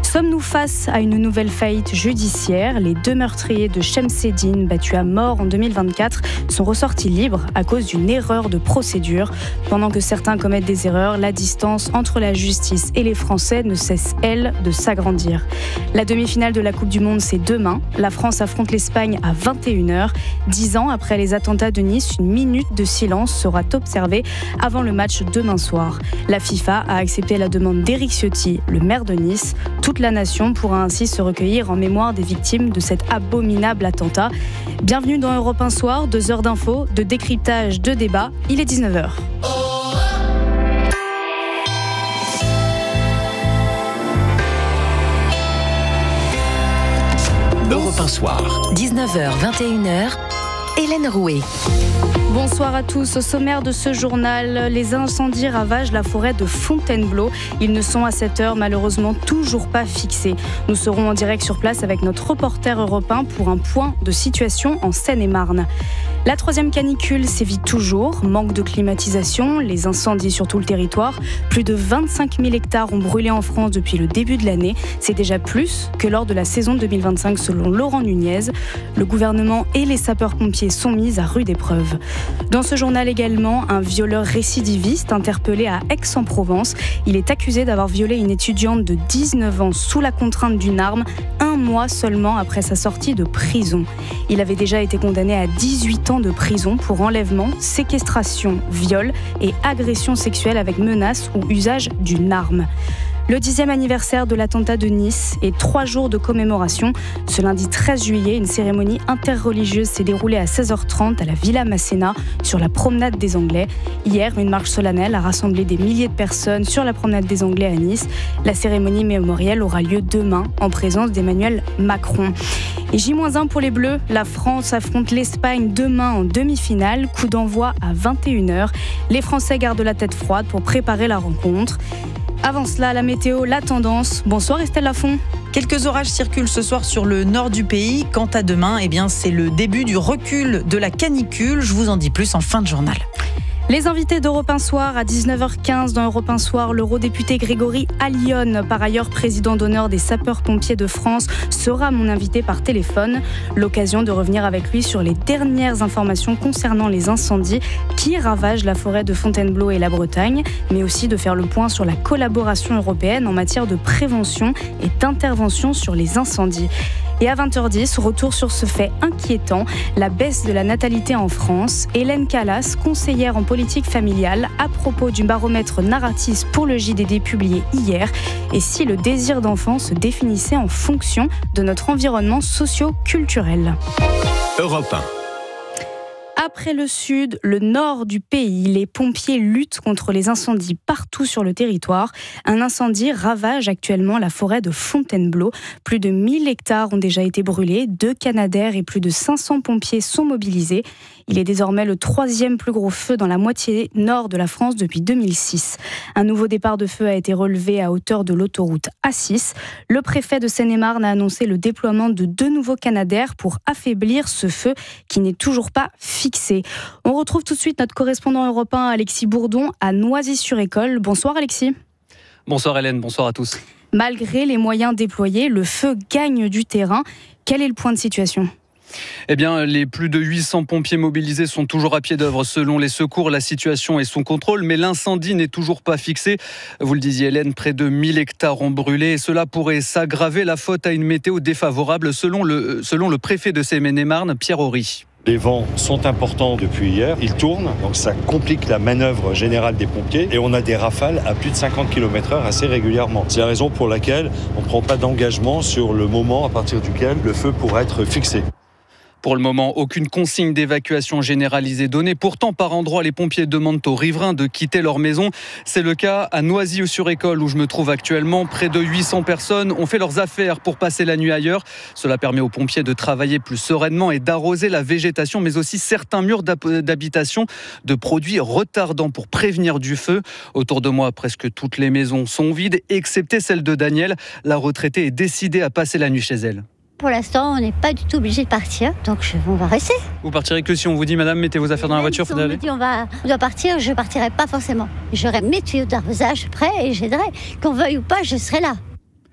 Sommes-nous face à une nouvelle faillite judiciaire ? Les 2 meurtriers de Shemseddine, battus à mort en 2024, sont ressortis libres à cause d'une erreur de procédure. Pendant que certains commettent des erreurs, la distance entre la justice et les Français ne cesse, elle, de s'agrandir. La demi-finale de la Coupe du Monde, c'est demain. La France affronte l'Espagne à 21h. 10 ans après les attentats de Nice, une minute de silence sera observée avant le match demain soir. La FIFA a accepté la demande d'Éric Ciotti, le maire de Nice. Toute la nation pourra ainsi se recueillir en mémoire des victimes de cet abominable attentat. Bienvenue dans Europe 1 Soir, 2 heures d'infos, de décryptage, de débat. Il est 19h. Europe 1 Soir. 19h, 21h, Hélène Rouet. Bonsoir à tous. Au sommaire de ce journal, les incendies ravagent la forêt de Fontainebleau. Ils ne sont à cette heure malheureusement toujours pas fixés. Nous serons en direct sur place avec notre reporter européen pour un point de situation en Seine-et-Marne. La 3e canicule sévit toujours, manque de climatisation, les incendies sur tout le territoire. Plus de 25 000 hectares ont brûlé en France depuis le début de l'année. C'est déjà plus que lors de la saison 2025 selon Laurent Nunez. Le gouvernement et les sapeurs-pompiers sont mis à rude épreuve. Dans ce journal également, un violeur récidiviste interpellé à Aix-en-Provence. Il est accusé d'avoir violé une étudiante de 19 ans sous la contrainte d'une arme, 1 mois seulement après sa sortie de prison. Il avait déjà été condamné à 18 ans de prison pour enlèvement, séquestration, viol et agression sexuelle avec menace ou usage d'une arme. Le 10e anniversaire de l'attentat de Nice et 3 jours de commémoration. Ce lundi 13 juillet, une cérémonie interreligieuse s'est déroulée à 16h30 à la Villa Masséna, sur la promenade des Anglais. Hier, une marche solennelle a rassemblé des milliers de personnes sur la promenade des Anglais à Nice. La cérémonie mémorielle aura lieu demain en présence d'Emmanuel Macron. Et J-1 pour les Bleus, la France affronte l'Espagne demain en demi-finale. Coup d'envoi à 21h. Les Français gardent la tête froide pour préparer la rencontre. Avant cela, la météo, la tendance. Bonsoir Estelle Lafont. Quelques orages circulent ce soir sur le nord du pays. Quant à demain, c'est le début du recul de la canicule. Je vous en dis plus en fin de journal. Les invités d'Europe 1 Soir à 19h15 dans Europe 1 Soir, l'eurodéputé Grégory Allione, par ailleurs président d'honneur des sapeurs-pompiers de France, sera mon invité par téléphone. L'occasion de revenir avec lui sur les dernières informations concernant les incendies qui ravagent la forêt de Fontainebleau et la Bretagne, mais aussi de faire le point sur la collaboration européenne en matière de prévention et d'intervention sur les incendies. Et à 20h10, retour sur ce fait inquiétant, la baisse de la natalité en France. Hélène Callas, conseillère en politique familiale, à propos du baromètre Narratis pour le JDD publié hier. Et si le désir d'enfant se définissait en fonction de notre environnement socio-culturel. Europe 1. Après le sud, le nord du pays, les pompiers luttent contre les incendies partout sur le territoire. Un incendie ravage actuellement la forêt de Fontainebleau. Plus de 1000 hectares ont déjà été brûlés, 2 Canadair et plus de 500 pompiers sont mobilisés. Il est désormais le 3e plus gros feu dans la moitié nord de la France depuis 2006. Un nouveau départ de feu a été relevé à hauteur de l'autoroute A6. Le préfet de Seine-et-Marne a annoncé le déploiement de 2 nouveaux Canadair pour affaiblir ce feu qui n'est toujours pas fixé. On retrouve tout de suite notre correspondant européen Alexis Bourdon à Noisy-sur-École. Bonsoir Alexis. Bonsoir Hélène, bonsoir à tous. Malgré les moyens déployés, le feu gagne du terrain. Quel est le point de situation ? Les plus de 800 pompiers mobilisés sont toujours à pied d'œuvre. Selon les secours, la situation est sous contrôle, mais l'incendie n'est toujours pas fixé. Vous le disiez Hélène, près de 1000 hectares ont brûlé et cela pourrait s'aggraver. La faute à une météo défavorable, selon le préfet de Seine-et-Marne, Pierre Horry. Les vents sont importants depuis hier, ils tournent, donc ça complique la manœuvre générale des pompiers et on a des rafales à plus de 50 km/h assez régulièrement. C'est la raison pour laquelle on ne prend pas d'engagement sur le moment à partir duquel le feu pourra être fixé. Pour le moment, aucune consigne d'évacuation généralisée donnée. Pourtant, par endroits, les pompiers demandent aux riverains de quitter leur maison. C'est le cas à Noisy-sur-École, où je me trouve actuellement. Près de 800 personnes ont fait leurs affaires pour passer la nuit ailleurs. Cela permet aux pompiers de travailler plus sereinement et d'arroser la végétation, mais aussi certains murs d'habitation de produits retardants pour prévenir du feu. Autour de moi, presque toutes les maisons sont vides, excepté celle de Danielle. La retraitée est décidée à passer la nuit chez elle. Pour l'instant, on n'est pas du tout obligé de partir, donc on va rester. Vous partirez que si on vous dit, madame, mettez vos affaires dans la voiture, si on me dit on doit partir, je ne partirai pas forcément. J'aurai mes tuyaux d'arrosage prêts et j'aiderai. Qu'on veuille ou pas, je serai là.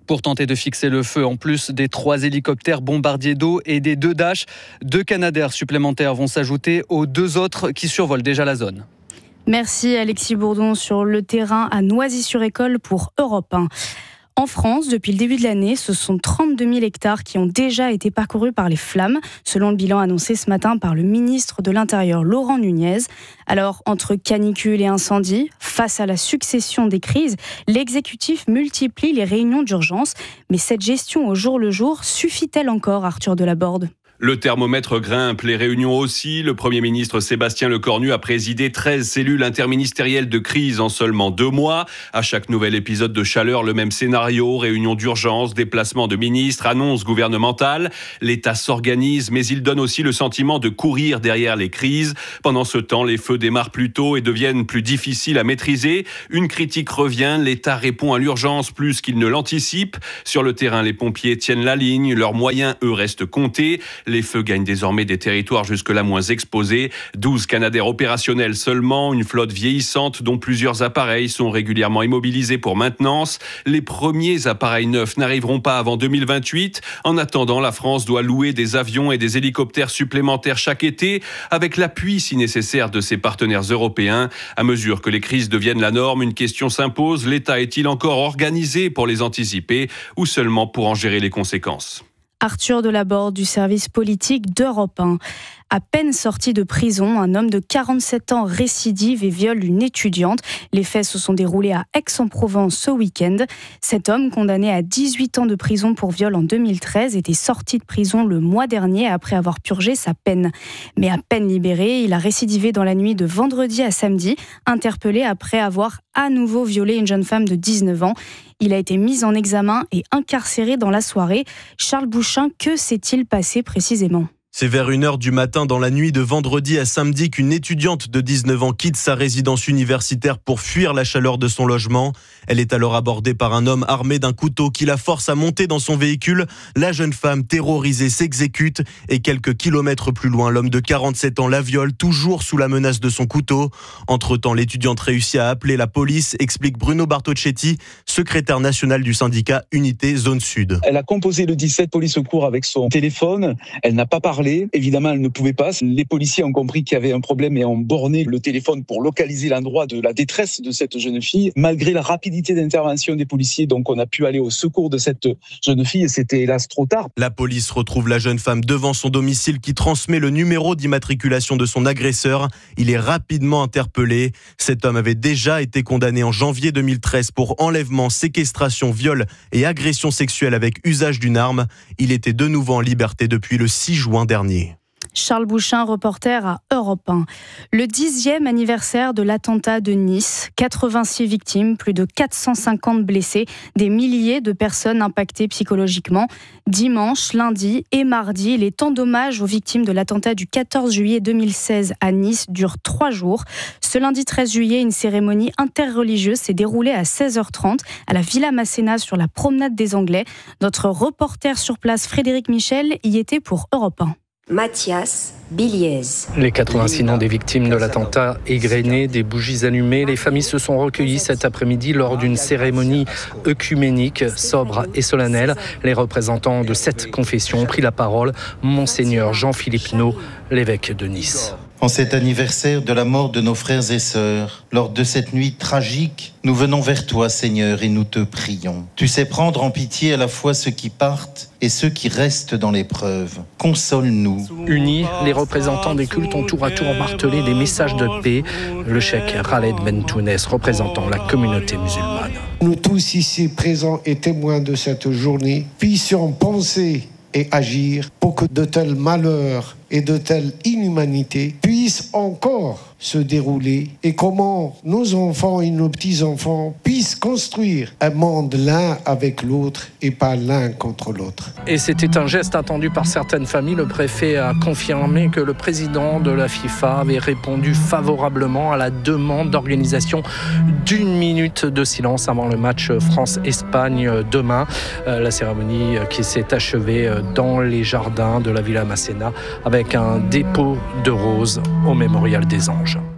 Pour tenter de fixer le feu, en plus des 3 hélicoptères bombardiers d'eau et des 2 Dash, 2 Canadair supplémentaires vont s'ajouter aux 2 autres qui survolent déjà la zone. Merci Alexis Bourdon sur le terrain à Noisy-sur-École pour Europe 1. En France, depuis le début de l'année, ce sont 32 000 hectares qui ont déjà été parcourus par les flammes, selon le bilan annoncé ce matin par le ministre de l'Intérieur, Laurent Nunez. Alors, entre canicule et incendie, face à la succession des crises, l'exécutif multiplie les réunions d'urgence. Mais cette gestion au jour le jour suffit-elle encore, Arthur Delaborde ? Le thermomètre grimpe, les réunions aussi. Le Premier ministre Sébastien Lecornu a présidé 13 cellules interministérielles de crise en seulement 2 mois. À chaque nouvel épisode de chaleur, le même scénario, réunion d'urgence, déplacement de ministres, annonces gouvernementales. L'État s'organise, mais il donne aussi le sentiment de courir derrière les crises. Pendant ce temps, les feux démarrent plus tôt et deviennent plus difficiles à maîtriser. Une critique revient, l'État répond à l'urgence plus qu'il ne l'anticipe. Sur le terrain, les pompiers tiennent la ligne, leurs moyens, eux, restent comptés. Les feux gagnent désormais des territoires jusque-là moins exposés. 12 Canadair opérationnels seulement, une flotte vieillissante dont plusieurs appareils sont régulièrement immobilisés pour maintenance. Les premiers appareils neufs n'arriveront pas avant 2028. En attendant, la France doit louer des avions et des hélicoptères supplémentaires chaque été, avec l'appui si nécessaire de ses partenaires européens. À mesure que les crises deviennent la norme, une question s'impose. L'État est-il encore organisé pour les anticiper ou seulement pour en gérer les conséquences ? Arthur Delaborde du service politique d'Europe 1. À peine sorti de prison, un homme de 47 ans récidive et viole une étudiante. Les faits se sont déroulés à Aix-en-Provence ce week-end. Cet homme, condamné à 18 ans de prison pour viol en 2013, était sorti de prison le mois dernier après avoir purgé sa peine. Mais à peine libéré, il a récidivé dans la nuit de vendredi à samedi, interpellé après avoir à nouveau violé une jeune femme de 19 ans. Il a été mis en examen et incarcéré dans la soirée. Charles Bouchin, que s'est-il passé précisément ? C'est vers 1h du matin dans la nuit de vendredi à samedi qu'une étudiante de 19 ans quitte sa résidence universitaire pour fuir la chaleur de son logement. Elle est alors abordée par un homme armé d'un couteau qui la force à monter dans son véhicule. La jeune femme terrorisée s'exécute et quelques kilomètres plus loin, l'homme de 47 ans la viole, toujours sous la menace de son couteau. Entre-temps, l'étudiante réussit à appeler la police, explique Bruno Bartocchetti, secrétaire national du syndicat Unité Zone Sud. Elle a composé le 17 police secours avec son téléphone. Elle n'a pas parlé. Évidemment, elle ne pouvait pas. Les policiers ont compris qu'il y avait un problème et ont borné le téléphone pour localiser l'endroit de la détresse de cette jeune fille. Malgré la rapidité d'intervention des policiers, donc on a pu aller au secours de cette jeune fille et c'était hélas trop tard. La police retrouve la jeune femme devant son domicile qui transmet le numéro d'immatriculation de son agresseur. Il est rapidement interpellé. Cet homme avait déjà été condamné en janvier 2013 pour enlèvement, séquestration, viol et agression sexuelle avec usage d'une arme. Il était de nouveau en liberté depuis le 6 juin dernier. Charles Bouchin, reporter à Europe 1. Le 10e anniversaire de l'attentat de Nice. 86 victimes, plus de 450 blessés, des milliers de personnes impactées psychologiquement. Dimanche, lundi et mardi, les temps d'hommage aux victimes de l'attentat du 14 juillet 2016 à Nice durent 3 jours. Ce lundi 13 juillet, une cérémonie interreligieuse s'est déroulée à 16h30 à la Villa Masséna sur la promenade des Anglais. Notre reporter sur place, Frédéric Michel, y était pour Europe 1. Mathias Biliez. Les 86 noms des victimes de l'attentat égrenés, des bougies allumées. Les familles se sont recueillies cet après-midi lors d'une cérémonie œcuménique, sobre et solennelle. Les représentants de 7 confessions ont pris la parole. Monseigneur Jean-Philippe Naud, l'évêque de Nice. En cet anniversaire de la mort de nos frères et sœurs, lors de cette nuit tragique, nous venons vers toi, Seigneur, et nous te prions. Tu sais prendre en pitié à la fois ceux qui partent et ceux qui restent dans l'épreuve. Console-nous. Unis, les représentants des cultes ont tour à tour martelé des messages de paix. Le cheikh Khaled Bentounès, représentant la communauté musulmane. Nous tous ici présents et témoins de cette journée, puissions penser et agir pour que de tels malheurs et de telles inhumanités puissent encore se dérouler et comment nos enfants et nos petits-enfants puissent construire un monde l'un avec l'autre et pas l'un contre l'autre. Et c'était un geste attendu par certaines familles. Le préfet a confirmé que le président de la FIFA avait répondu favorablement à la demande d'organisation d'1 minute de silence avant le match France-Espagne demain. La cérémonie qui s'est achevée dans les jardins de la Villa Masséna avec un dépôt de roses au Mémorial des Anges.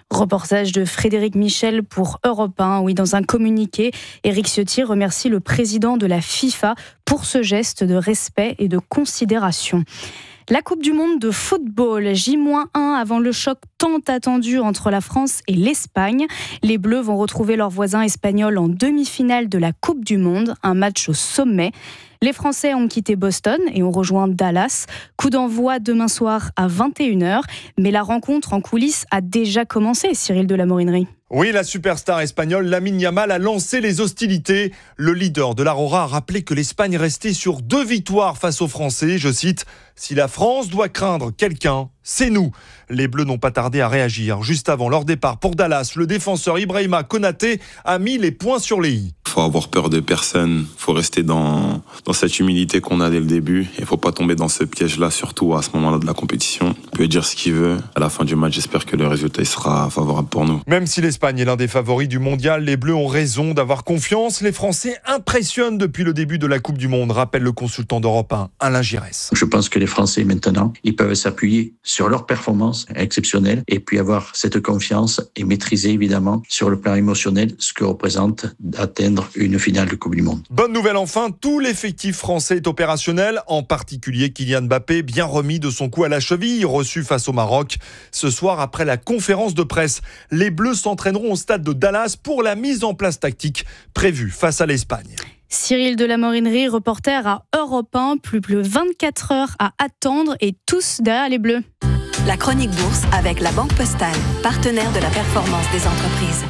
Reportage de Frédéric Michel pour Europe 1. Oui, dans un communiqué, Éric Ciotti remercie le président de la FIFA pour ce geste de respect et de considération. La Coupe du Monde de football, J-1 avant le choc tant attendu entre la France et l'Espagne. Les Bleus vont retrouver leurs voisins espagnols en demi-finale de la Coupe du Monde, un match au sommet. Les Français ont quitté Boston et ont rejoint Dallas. Coup d'envoi demain soir à 21h. Mais la rencontre en coulisses a déjà commencé, Cyril de la Morinerie. Oui, la superstar espagnole Lamine Yamal a lancé les hostilités. Le leader de l'Aurora a rappelé que l'Espagne restait sur 2 victoires face aux Français. Je cite, « Si la France doit craindre quelqu'un, c'est nous ». Les Bleus n'ont pas tardé à réagir. Juste avant leur départ pour Dallas, le défenseur Ibrahima Konaté a mis les points sur les i. Faut avoir peur de personne, faut rester dans cette humilité qu'on a dès le début et faut pas tomber dans ce piège-là, surtout à ce moment-là de la compétition. Il peut dire ce qu'il veut. À la fin du match, j'espère que le résultat sera favorable pour nous. Même si l'Espagne est l'un des favoris du mondial, les Bleus ont raison d'avoir confiance. Les Français impressionnent depuis le début de la Coupe du Monde, rappelle le consultant d'Europe 1, Alain Giresse. Je pense que les Français maintenant, ils peuvent s'appuyer sur leur performance exceptionnelle et puis avoir cette confiance et maîtriser évidemment sur le plan émotionnel ce que représente d'atteindre une finale de Coupe du Monde. Bonne nouvelle enfin, tout l'effectif français est opérationnel, en particulier Kylian Mbappé, bien remis de son coup à la cheville, reçu face au Maroc. Ce soir, après la conférence de presse, les Bleus s'entraîneront au stade de Dallas pour la mise en place tactique prévue face à l'Espagne. Cyril de la Morinerie, reporter à Europe 1, plus de 24 heures à attendre et tous derrière les Bleus. La chronique bourse avec la Banque Postale, partenaire de la performance des entreprises.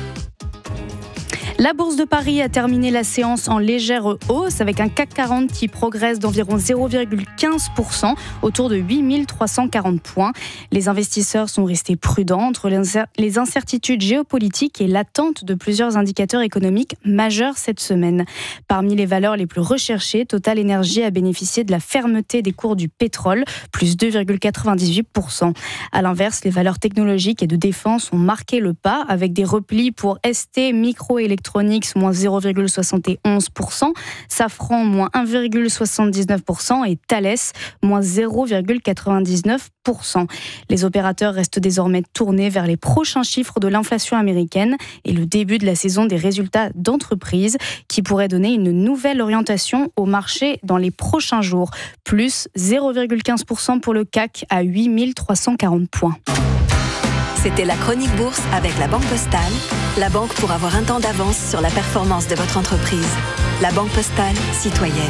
La Bourse de Paris a terminé la séance en légère hausse avec un CAC 40 qui progresse d'environ 0,15% autour de 8340 points. Les investisseurs sont restés prudents entre les incertitudes géopolitiques et l'attente de plusieurs indicateurs économiques majeurs cette semaine. Parmi les valeurs les plus recherchées, Total Energy a bénéficié de la fermeté des cours du pétrole, plus 2,98%. À l'inverse, les valeurs technologiques et de défense ont marqué le pas avec des replis pour ST, Microelectronics, moins 0,71%, Safran, moins 1,79% et Thales, moins 0,99%. Les opérateurs restent désormais tournés vers les prochains chiffres de l'inflation américaine et le début de la saison des résultats d'entreprise qui pourrait donner une nouvelle orientation au marché dans les prochains jours. Plus 0,15% pour le CAC à 8340 points. C'était la chronique bourse avec la Banque Postale, la banque pour avoir un temps d'avance sur la performance de votre entreprise. La Banque Postale, citoyenne.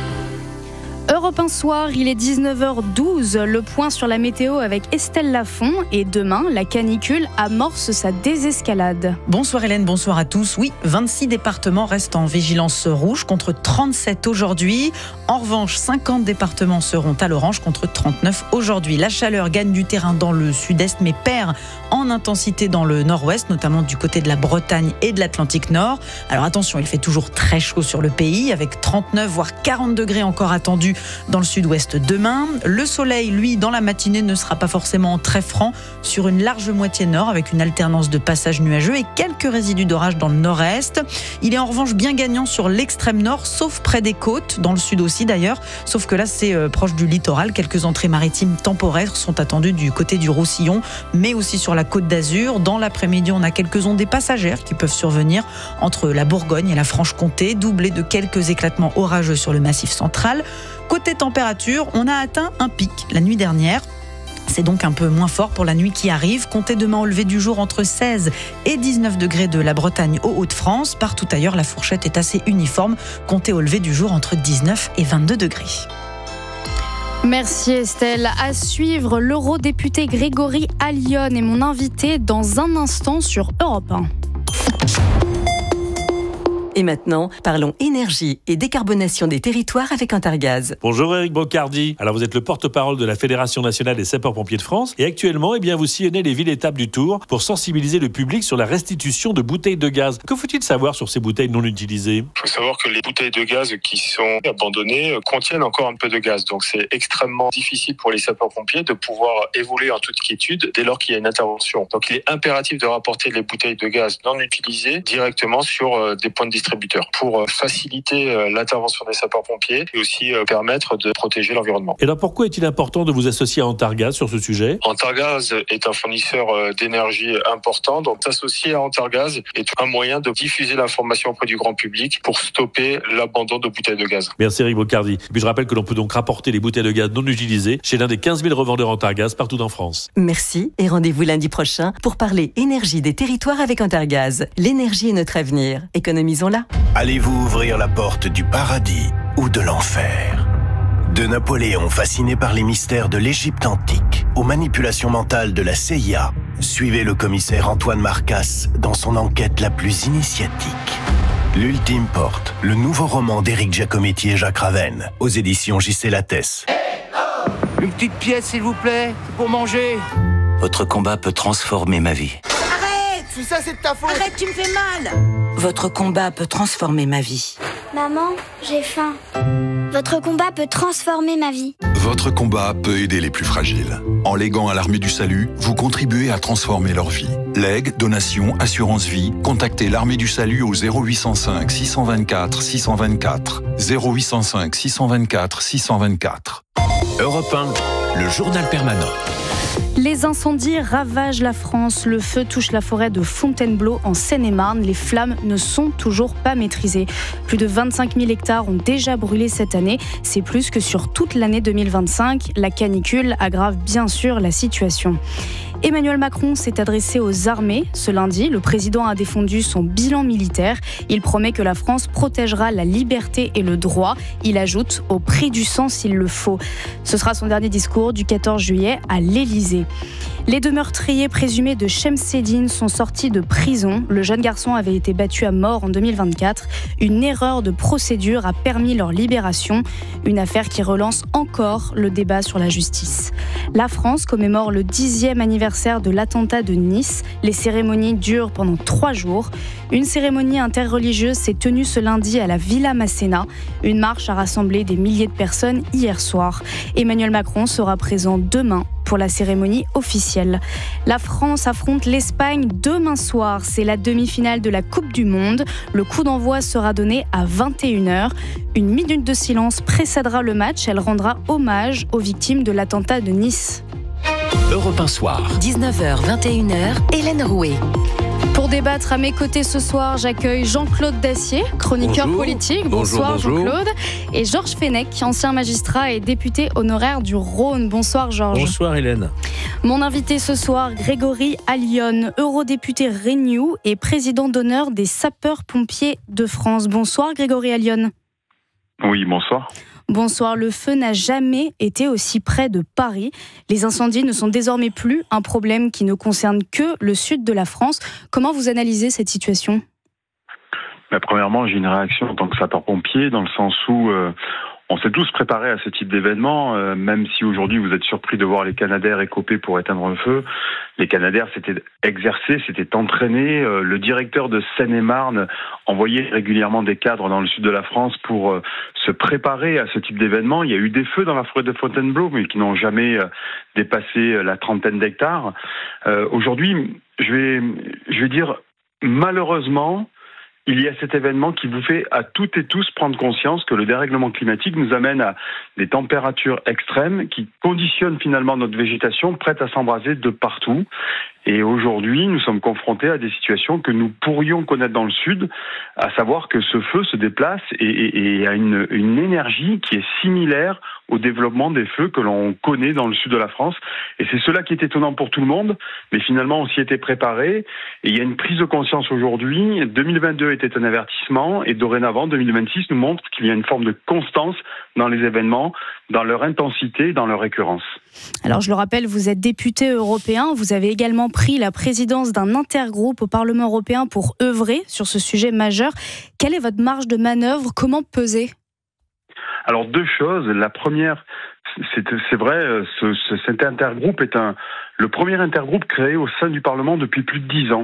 Europe 1 soir, il est 19h12, le point sur la météo avec Estelle Lafont et demain, la canicule amorce sa désescalade. Bonsoir Hélène, bonsoir à tous. Oui, 26 départements restent en vigilance rouge contre 37 aujourd'hui. En revanche, 50 départements seront à l'orange contre 39 aujourd'hui. La chaleur gagne du terrain dans le sud-est mais perd en intensité dans le nord-ouest, notamment du côté de la Bretagne et de l'Atlantique Nord. Alors attention, il fait toujours très chaud sur le pays avec 39 voire 40 degrés encore attendus dans le sud-ouest demain. Le soleil, lui, dans la matinée ne sera pas forcément très franc sur une large moitié nord avec une alternance de passages nuageux et quelques résidus d'orage dans le nord-est. Il est en revanche bien gagnant sur l'extrême nord, sauf près des côtes, dans le sud aussi d'ailleurs, sauf que là c'est proche du littoral. Quelques entrées maritimes temporaires sont attendues du côté du Roussillon, mais aussi sur la Côte d'Azur. Dans l'après-midi, on a quelques ondées passagères qui peuvent survenir entre la Bourgogne et la Franche-Comté, doublées de quelques éclatements orageux sur le Massif central. Côté température, on a atteint un pic la nuit dernière. C'est donc un peu moins fort pour la nuit qui arrive. Comptez demain au lever du jour entre 16 et 19 degrés de la Bretagne aux Hauts-de-France. Partout ailleurs, la fourchette est assez uniforme. Comptez au lever du jour entre 19 et 22 degrés. Merci Estelle. À suivre, l'eurodéputé Grégory Allione est mon invité dans un instant sur Europe 1. Et maintenant, parlons énergie et décarbonation des territoires avec Intergaz. Bonjour Eric Bocardi. Alors vous êtes le porte-parole de la Fédération nationale des sapeurs-pompiers de France et actuellement, vous sillonnez les villes-étapes du Tour pour sensibiliser le public sur la restitution de bouteilles de gaz. Que faut-il savoir sur ces bouteilles non utilisées ? Il faut savoir que les bouteilles de gaz qui sont abandonnées contiennent encore un peu de gaz. Donc c'est extrêmement difficile pour les sapeurs-pompiers de pouvoir évoluer en toute quiétude dès lors qu'il y a une intervention. Donc il est impératif de rapporter les bouteilles de gaz non utilisées directement sur des points de distribution distributeurs pour faciliter l'intervention des sapeurs-pompiers et aussi permettre de protéger l'environnement. Et alors pourquoi est-il important de vous associer à Antargaz sur ce sujet ? Antargaz est un fournisseur d'énergie important, donc s'associer à Antargaz est un moyen de diffuser l'information auprès du grand public pour stopper l'abandon de bouteilles de gaz. Merci Eric Bocardi. Et puis je rappelle que l'on peut donc rapporter les bouteilles de gaz non utilisées chez l'un des 15 000 revendeurs Antargaz partout en France. Merci et rendez-vous lundi prochain pour parler énergie des territoires avec Antargaz. L'énergie est notre avenir. Économisons-la. Allez-vous ouvrir la porte du paradis ou de l'enfer ? De Napoléon fasciné par les mystères de l'Égypte antique aux manipulations mentales de la CIA, suivez le commissaire Antoine Marcasse dans son enquête la plus initiatique. L'Ultime Porte, le nouveau roman d'Éric Giacometti et Jacques Ravenne, aux éditions J.C. Lattès. Une petite pièce, s'il vous plaît, pour manger. Votre combat peut transformer ma vie. Arrête! Si ça, c'est de ta faute! Arrête, tu me fais mal! Votre combat peut transformer ma vie. Maman, j'ai faim. Votre combat peut transformer ma vie. Votre combat peut aider les plus fragiles. En léguant à l'Armée du Salut, vous contribuez à transformer leur vie. Legs, donations, assurance vie, contactez l'Armée du Salut au 0805 624 624. 0805 624 624. Europe 1, le journal permanent. Les incendies ravagent la France. Le feu touche la forêt de Fontainebleau en Seine-et-Marne. Les flammes ne sont toujours pas maîtrisées. Plus de 25 000 hectares ont déjà brûlé cette année. C'est plus que sur toute l'année 2025. La canicule aggrave bien sûr la situation. Emmanuel Macron s'est adressé aux armées. Ce lundi, le président a défendu son bilan militaire. Il promet que la France protégera la liberté et le droit. Il ajoute au prix du sang s'il le faut. Ce sera son dernier discours du 14 juillet à l'Élysée. Les deux meurtriers présumés de Shemseddine sont sortis de prison. Le jeune garçon avait été battu à mort en 2024. Une erreur de procédure a permis leur libération. Une affaire qui relance encore le débat sur la justice. La France commémore le 10e anniversaire de l'attentat de Nice. Les cérémonies durent pendant 3 jours. Une cérémonie interreligieuse s'est tenue ce lundi à la Villa Masséna. Une marche a rassemblé des milliers de personnes hier soir. Emmanuel Macron sera présent demain pour la cérémonie officielle. La France affronte l'Espagne demain soir. C'est la demi-finale de la Coupe du Monde. Le coup d'envoi sera donné à 21h. Une minute de silence précédera le match. Elle rendra hommage aux victimes de l'attentat de Nice. Europe 1 soir. 19h, 21h, Hélène Rouet. Pour débattre à mes côtés ce soir, j'accueille Jean-Claude Dacier, chroniqueur politique. Bonsoir Jean-Claude. Et Georges Fenech, ancien magistrat et député honoraire du Rhône. Bonsoir Georges. Bonsoir Hélène. Mon invité ce soir, Grégory Allione, eurodéputé Renew et président d'honneur des sapeurs-pompiers de France. Bonsoir Grégory Allione. Oui, bonsoir. Bonsoir, le feu n'a jamais été aussi près de Paris. Les incendies ne sont désormais plus un problème qui ne concerne que le sud de la France. Comment vous analysez cette situation ? Premièrement, j'ai une réaction en tant que sapeur-pompier, dans le sens où on s'est tous préparés à ce type d'événement, même si aujourd'hui vous êtes surpris de voir les Canadair écoper pour éteindre le feu. Les Canadair s'étaient exercés, s'étaient entraînés. Le directeur de Seine-et-Marne envoyait régulièrement des cadres dans le sud de la France pour se préparer à ce type d'événement. Il y a eu des feux dans la forêt de Fontainebleau, mais qui n'ont jamais dépassé la 30aine d'hectares. Aujourd'hui, je vais dire, malheureusement, il y a cet événement qui vous fait à toutes et tous prendre conscience que le dérèglement climatique nous amène à des températures extrêmes qui conditionnent finalement notre végétation prête à s'embraser de partout. Et aujourd'hui, nous sommes confrontés à des situations que nous pourrions connaître dans le sud, à savoir que ce feu se déplace et a une énergie qui est similaire au développement des feux que l'on connaît dans le sud de la France. Et c'est cela qui est étonnant pour tout le monde, mais finalement on s'y était préparé. Et il y a une prise de conscience aujourd'hui. 2022 était un avertissement et dorénavant 2026 nous montre qu'il y a une forme de constance dans les événements, dans leur intensité, dans leur récurrence. Alors je le rappelle, vous êtes député européen, vous avez également pris la présidence d'un intergroupe au Parlement européen pour œuvrer sur ce sujet majeur. Quelle est votre marge de manœuvre ? Comment peser ? Alors 2 choses. La première, c'est vrai, cet intergroupe est le premier intergroupe créé au sein du Parlement depuis plus de 10 ans.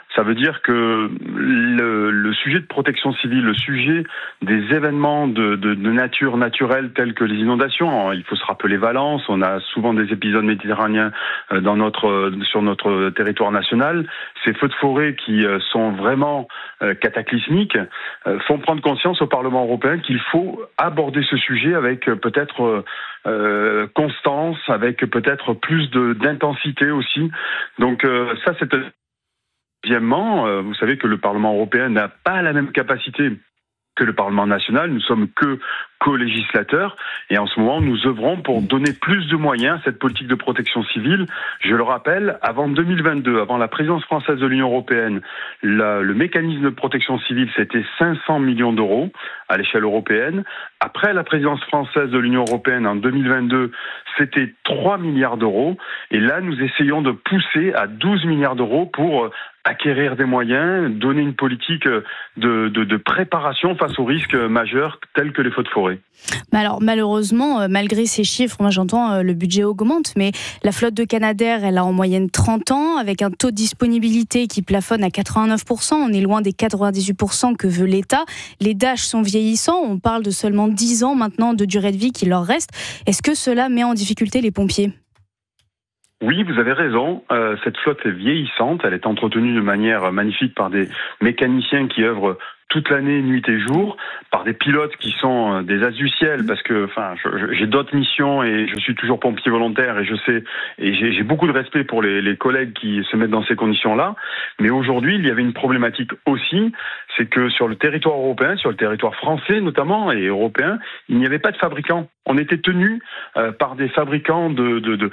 Ça veut dire que le sujet de protection civile, le sujet des événements de nature naturelle tels que les inondations, il faut se rappeler Valence, on a souvent des épisodes méditerranéens sur notre territoire national. Ces feux de forêt qui sont vraiment cataclysmiques font prendre conscience au Parlement européen qu'il faut aborder ce sujet avec peut-être constance, avec peut-être plus d'intensité aussi. Donc ça, c'est... Deuxièmement, vous savez que le Parlement européen n'a pas la même capacité que le Parlement national. Nous sommes que co-législateurs et en ce moment, nous œuvrons pour donner plus de moyens à cette politique de protection civile. Je le rappelle, avant 2022, avant la présidence française de l'Union européenne, le mécanisme de protection civile, c'était 500 millions d'euros à l'échelle européenne. Après la présidence française de l'Union européenne en 2022, c'était 3 milliards d'euros. Et là, nous essayons de pousser à 12 milliards d'euros pour acquérir des moyens, donner une politique de préparation face aux risques majeurs tels que les feux de forêt. Mais alors, malheureusement, malgré ces chiffres, moi j'entends le budget augmente, mais la flotte de Canadair, elle a en moyenne 30 ans, avec un taux de disponibilité qui plafonne à 89%. On est loin des 98% que veut l'État. Les Dash sont vieillissants, on parle de seulement 10 ans maintenant de durée de vie qui leur reste. Est-ce que cela met en difficulté les pompiers ? Oui, vous avez raison. Cette flotte est vieillissante. Elle est entretenue de manière magnifique par des mécaniciens qui œuvrent toute l'année, nuit et jour, par des pilotes qui sont des as du ciel, parce que, j'ai d'autres missions et je suis toujours pompier volontaire et je sais, et j'ai beaucoup de respect pour les collègues qui se mettent dans ces conditions-là. Mais aujourd'hui, il y avait une problématique aussi, c'est que sur le territoire européen, sur le territoire français notamment et européen, il n'y avait pas de fabricants. On était tenu par des fabricants de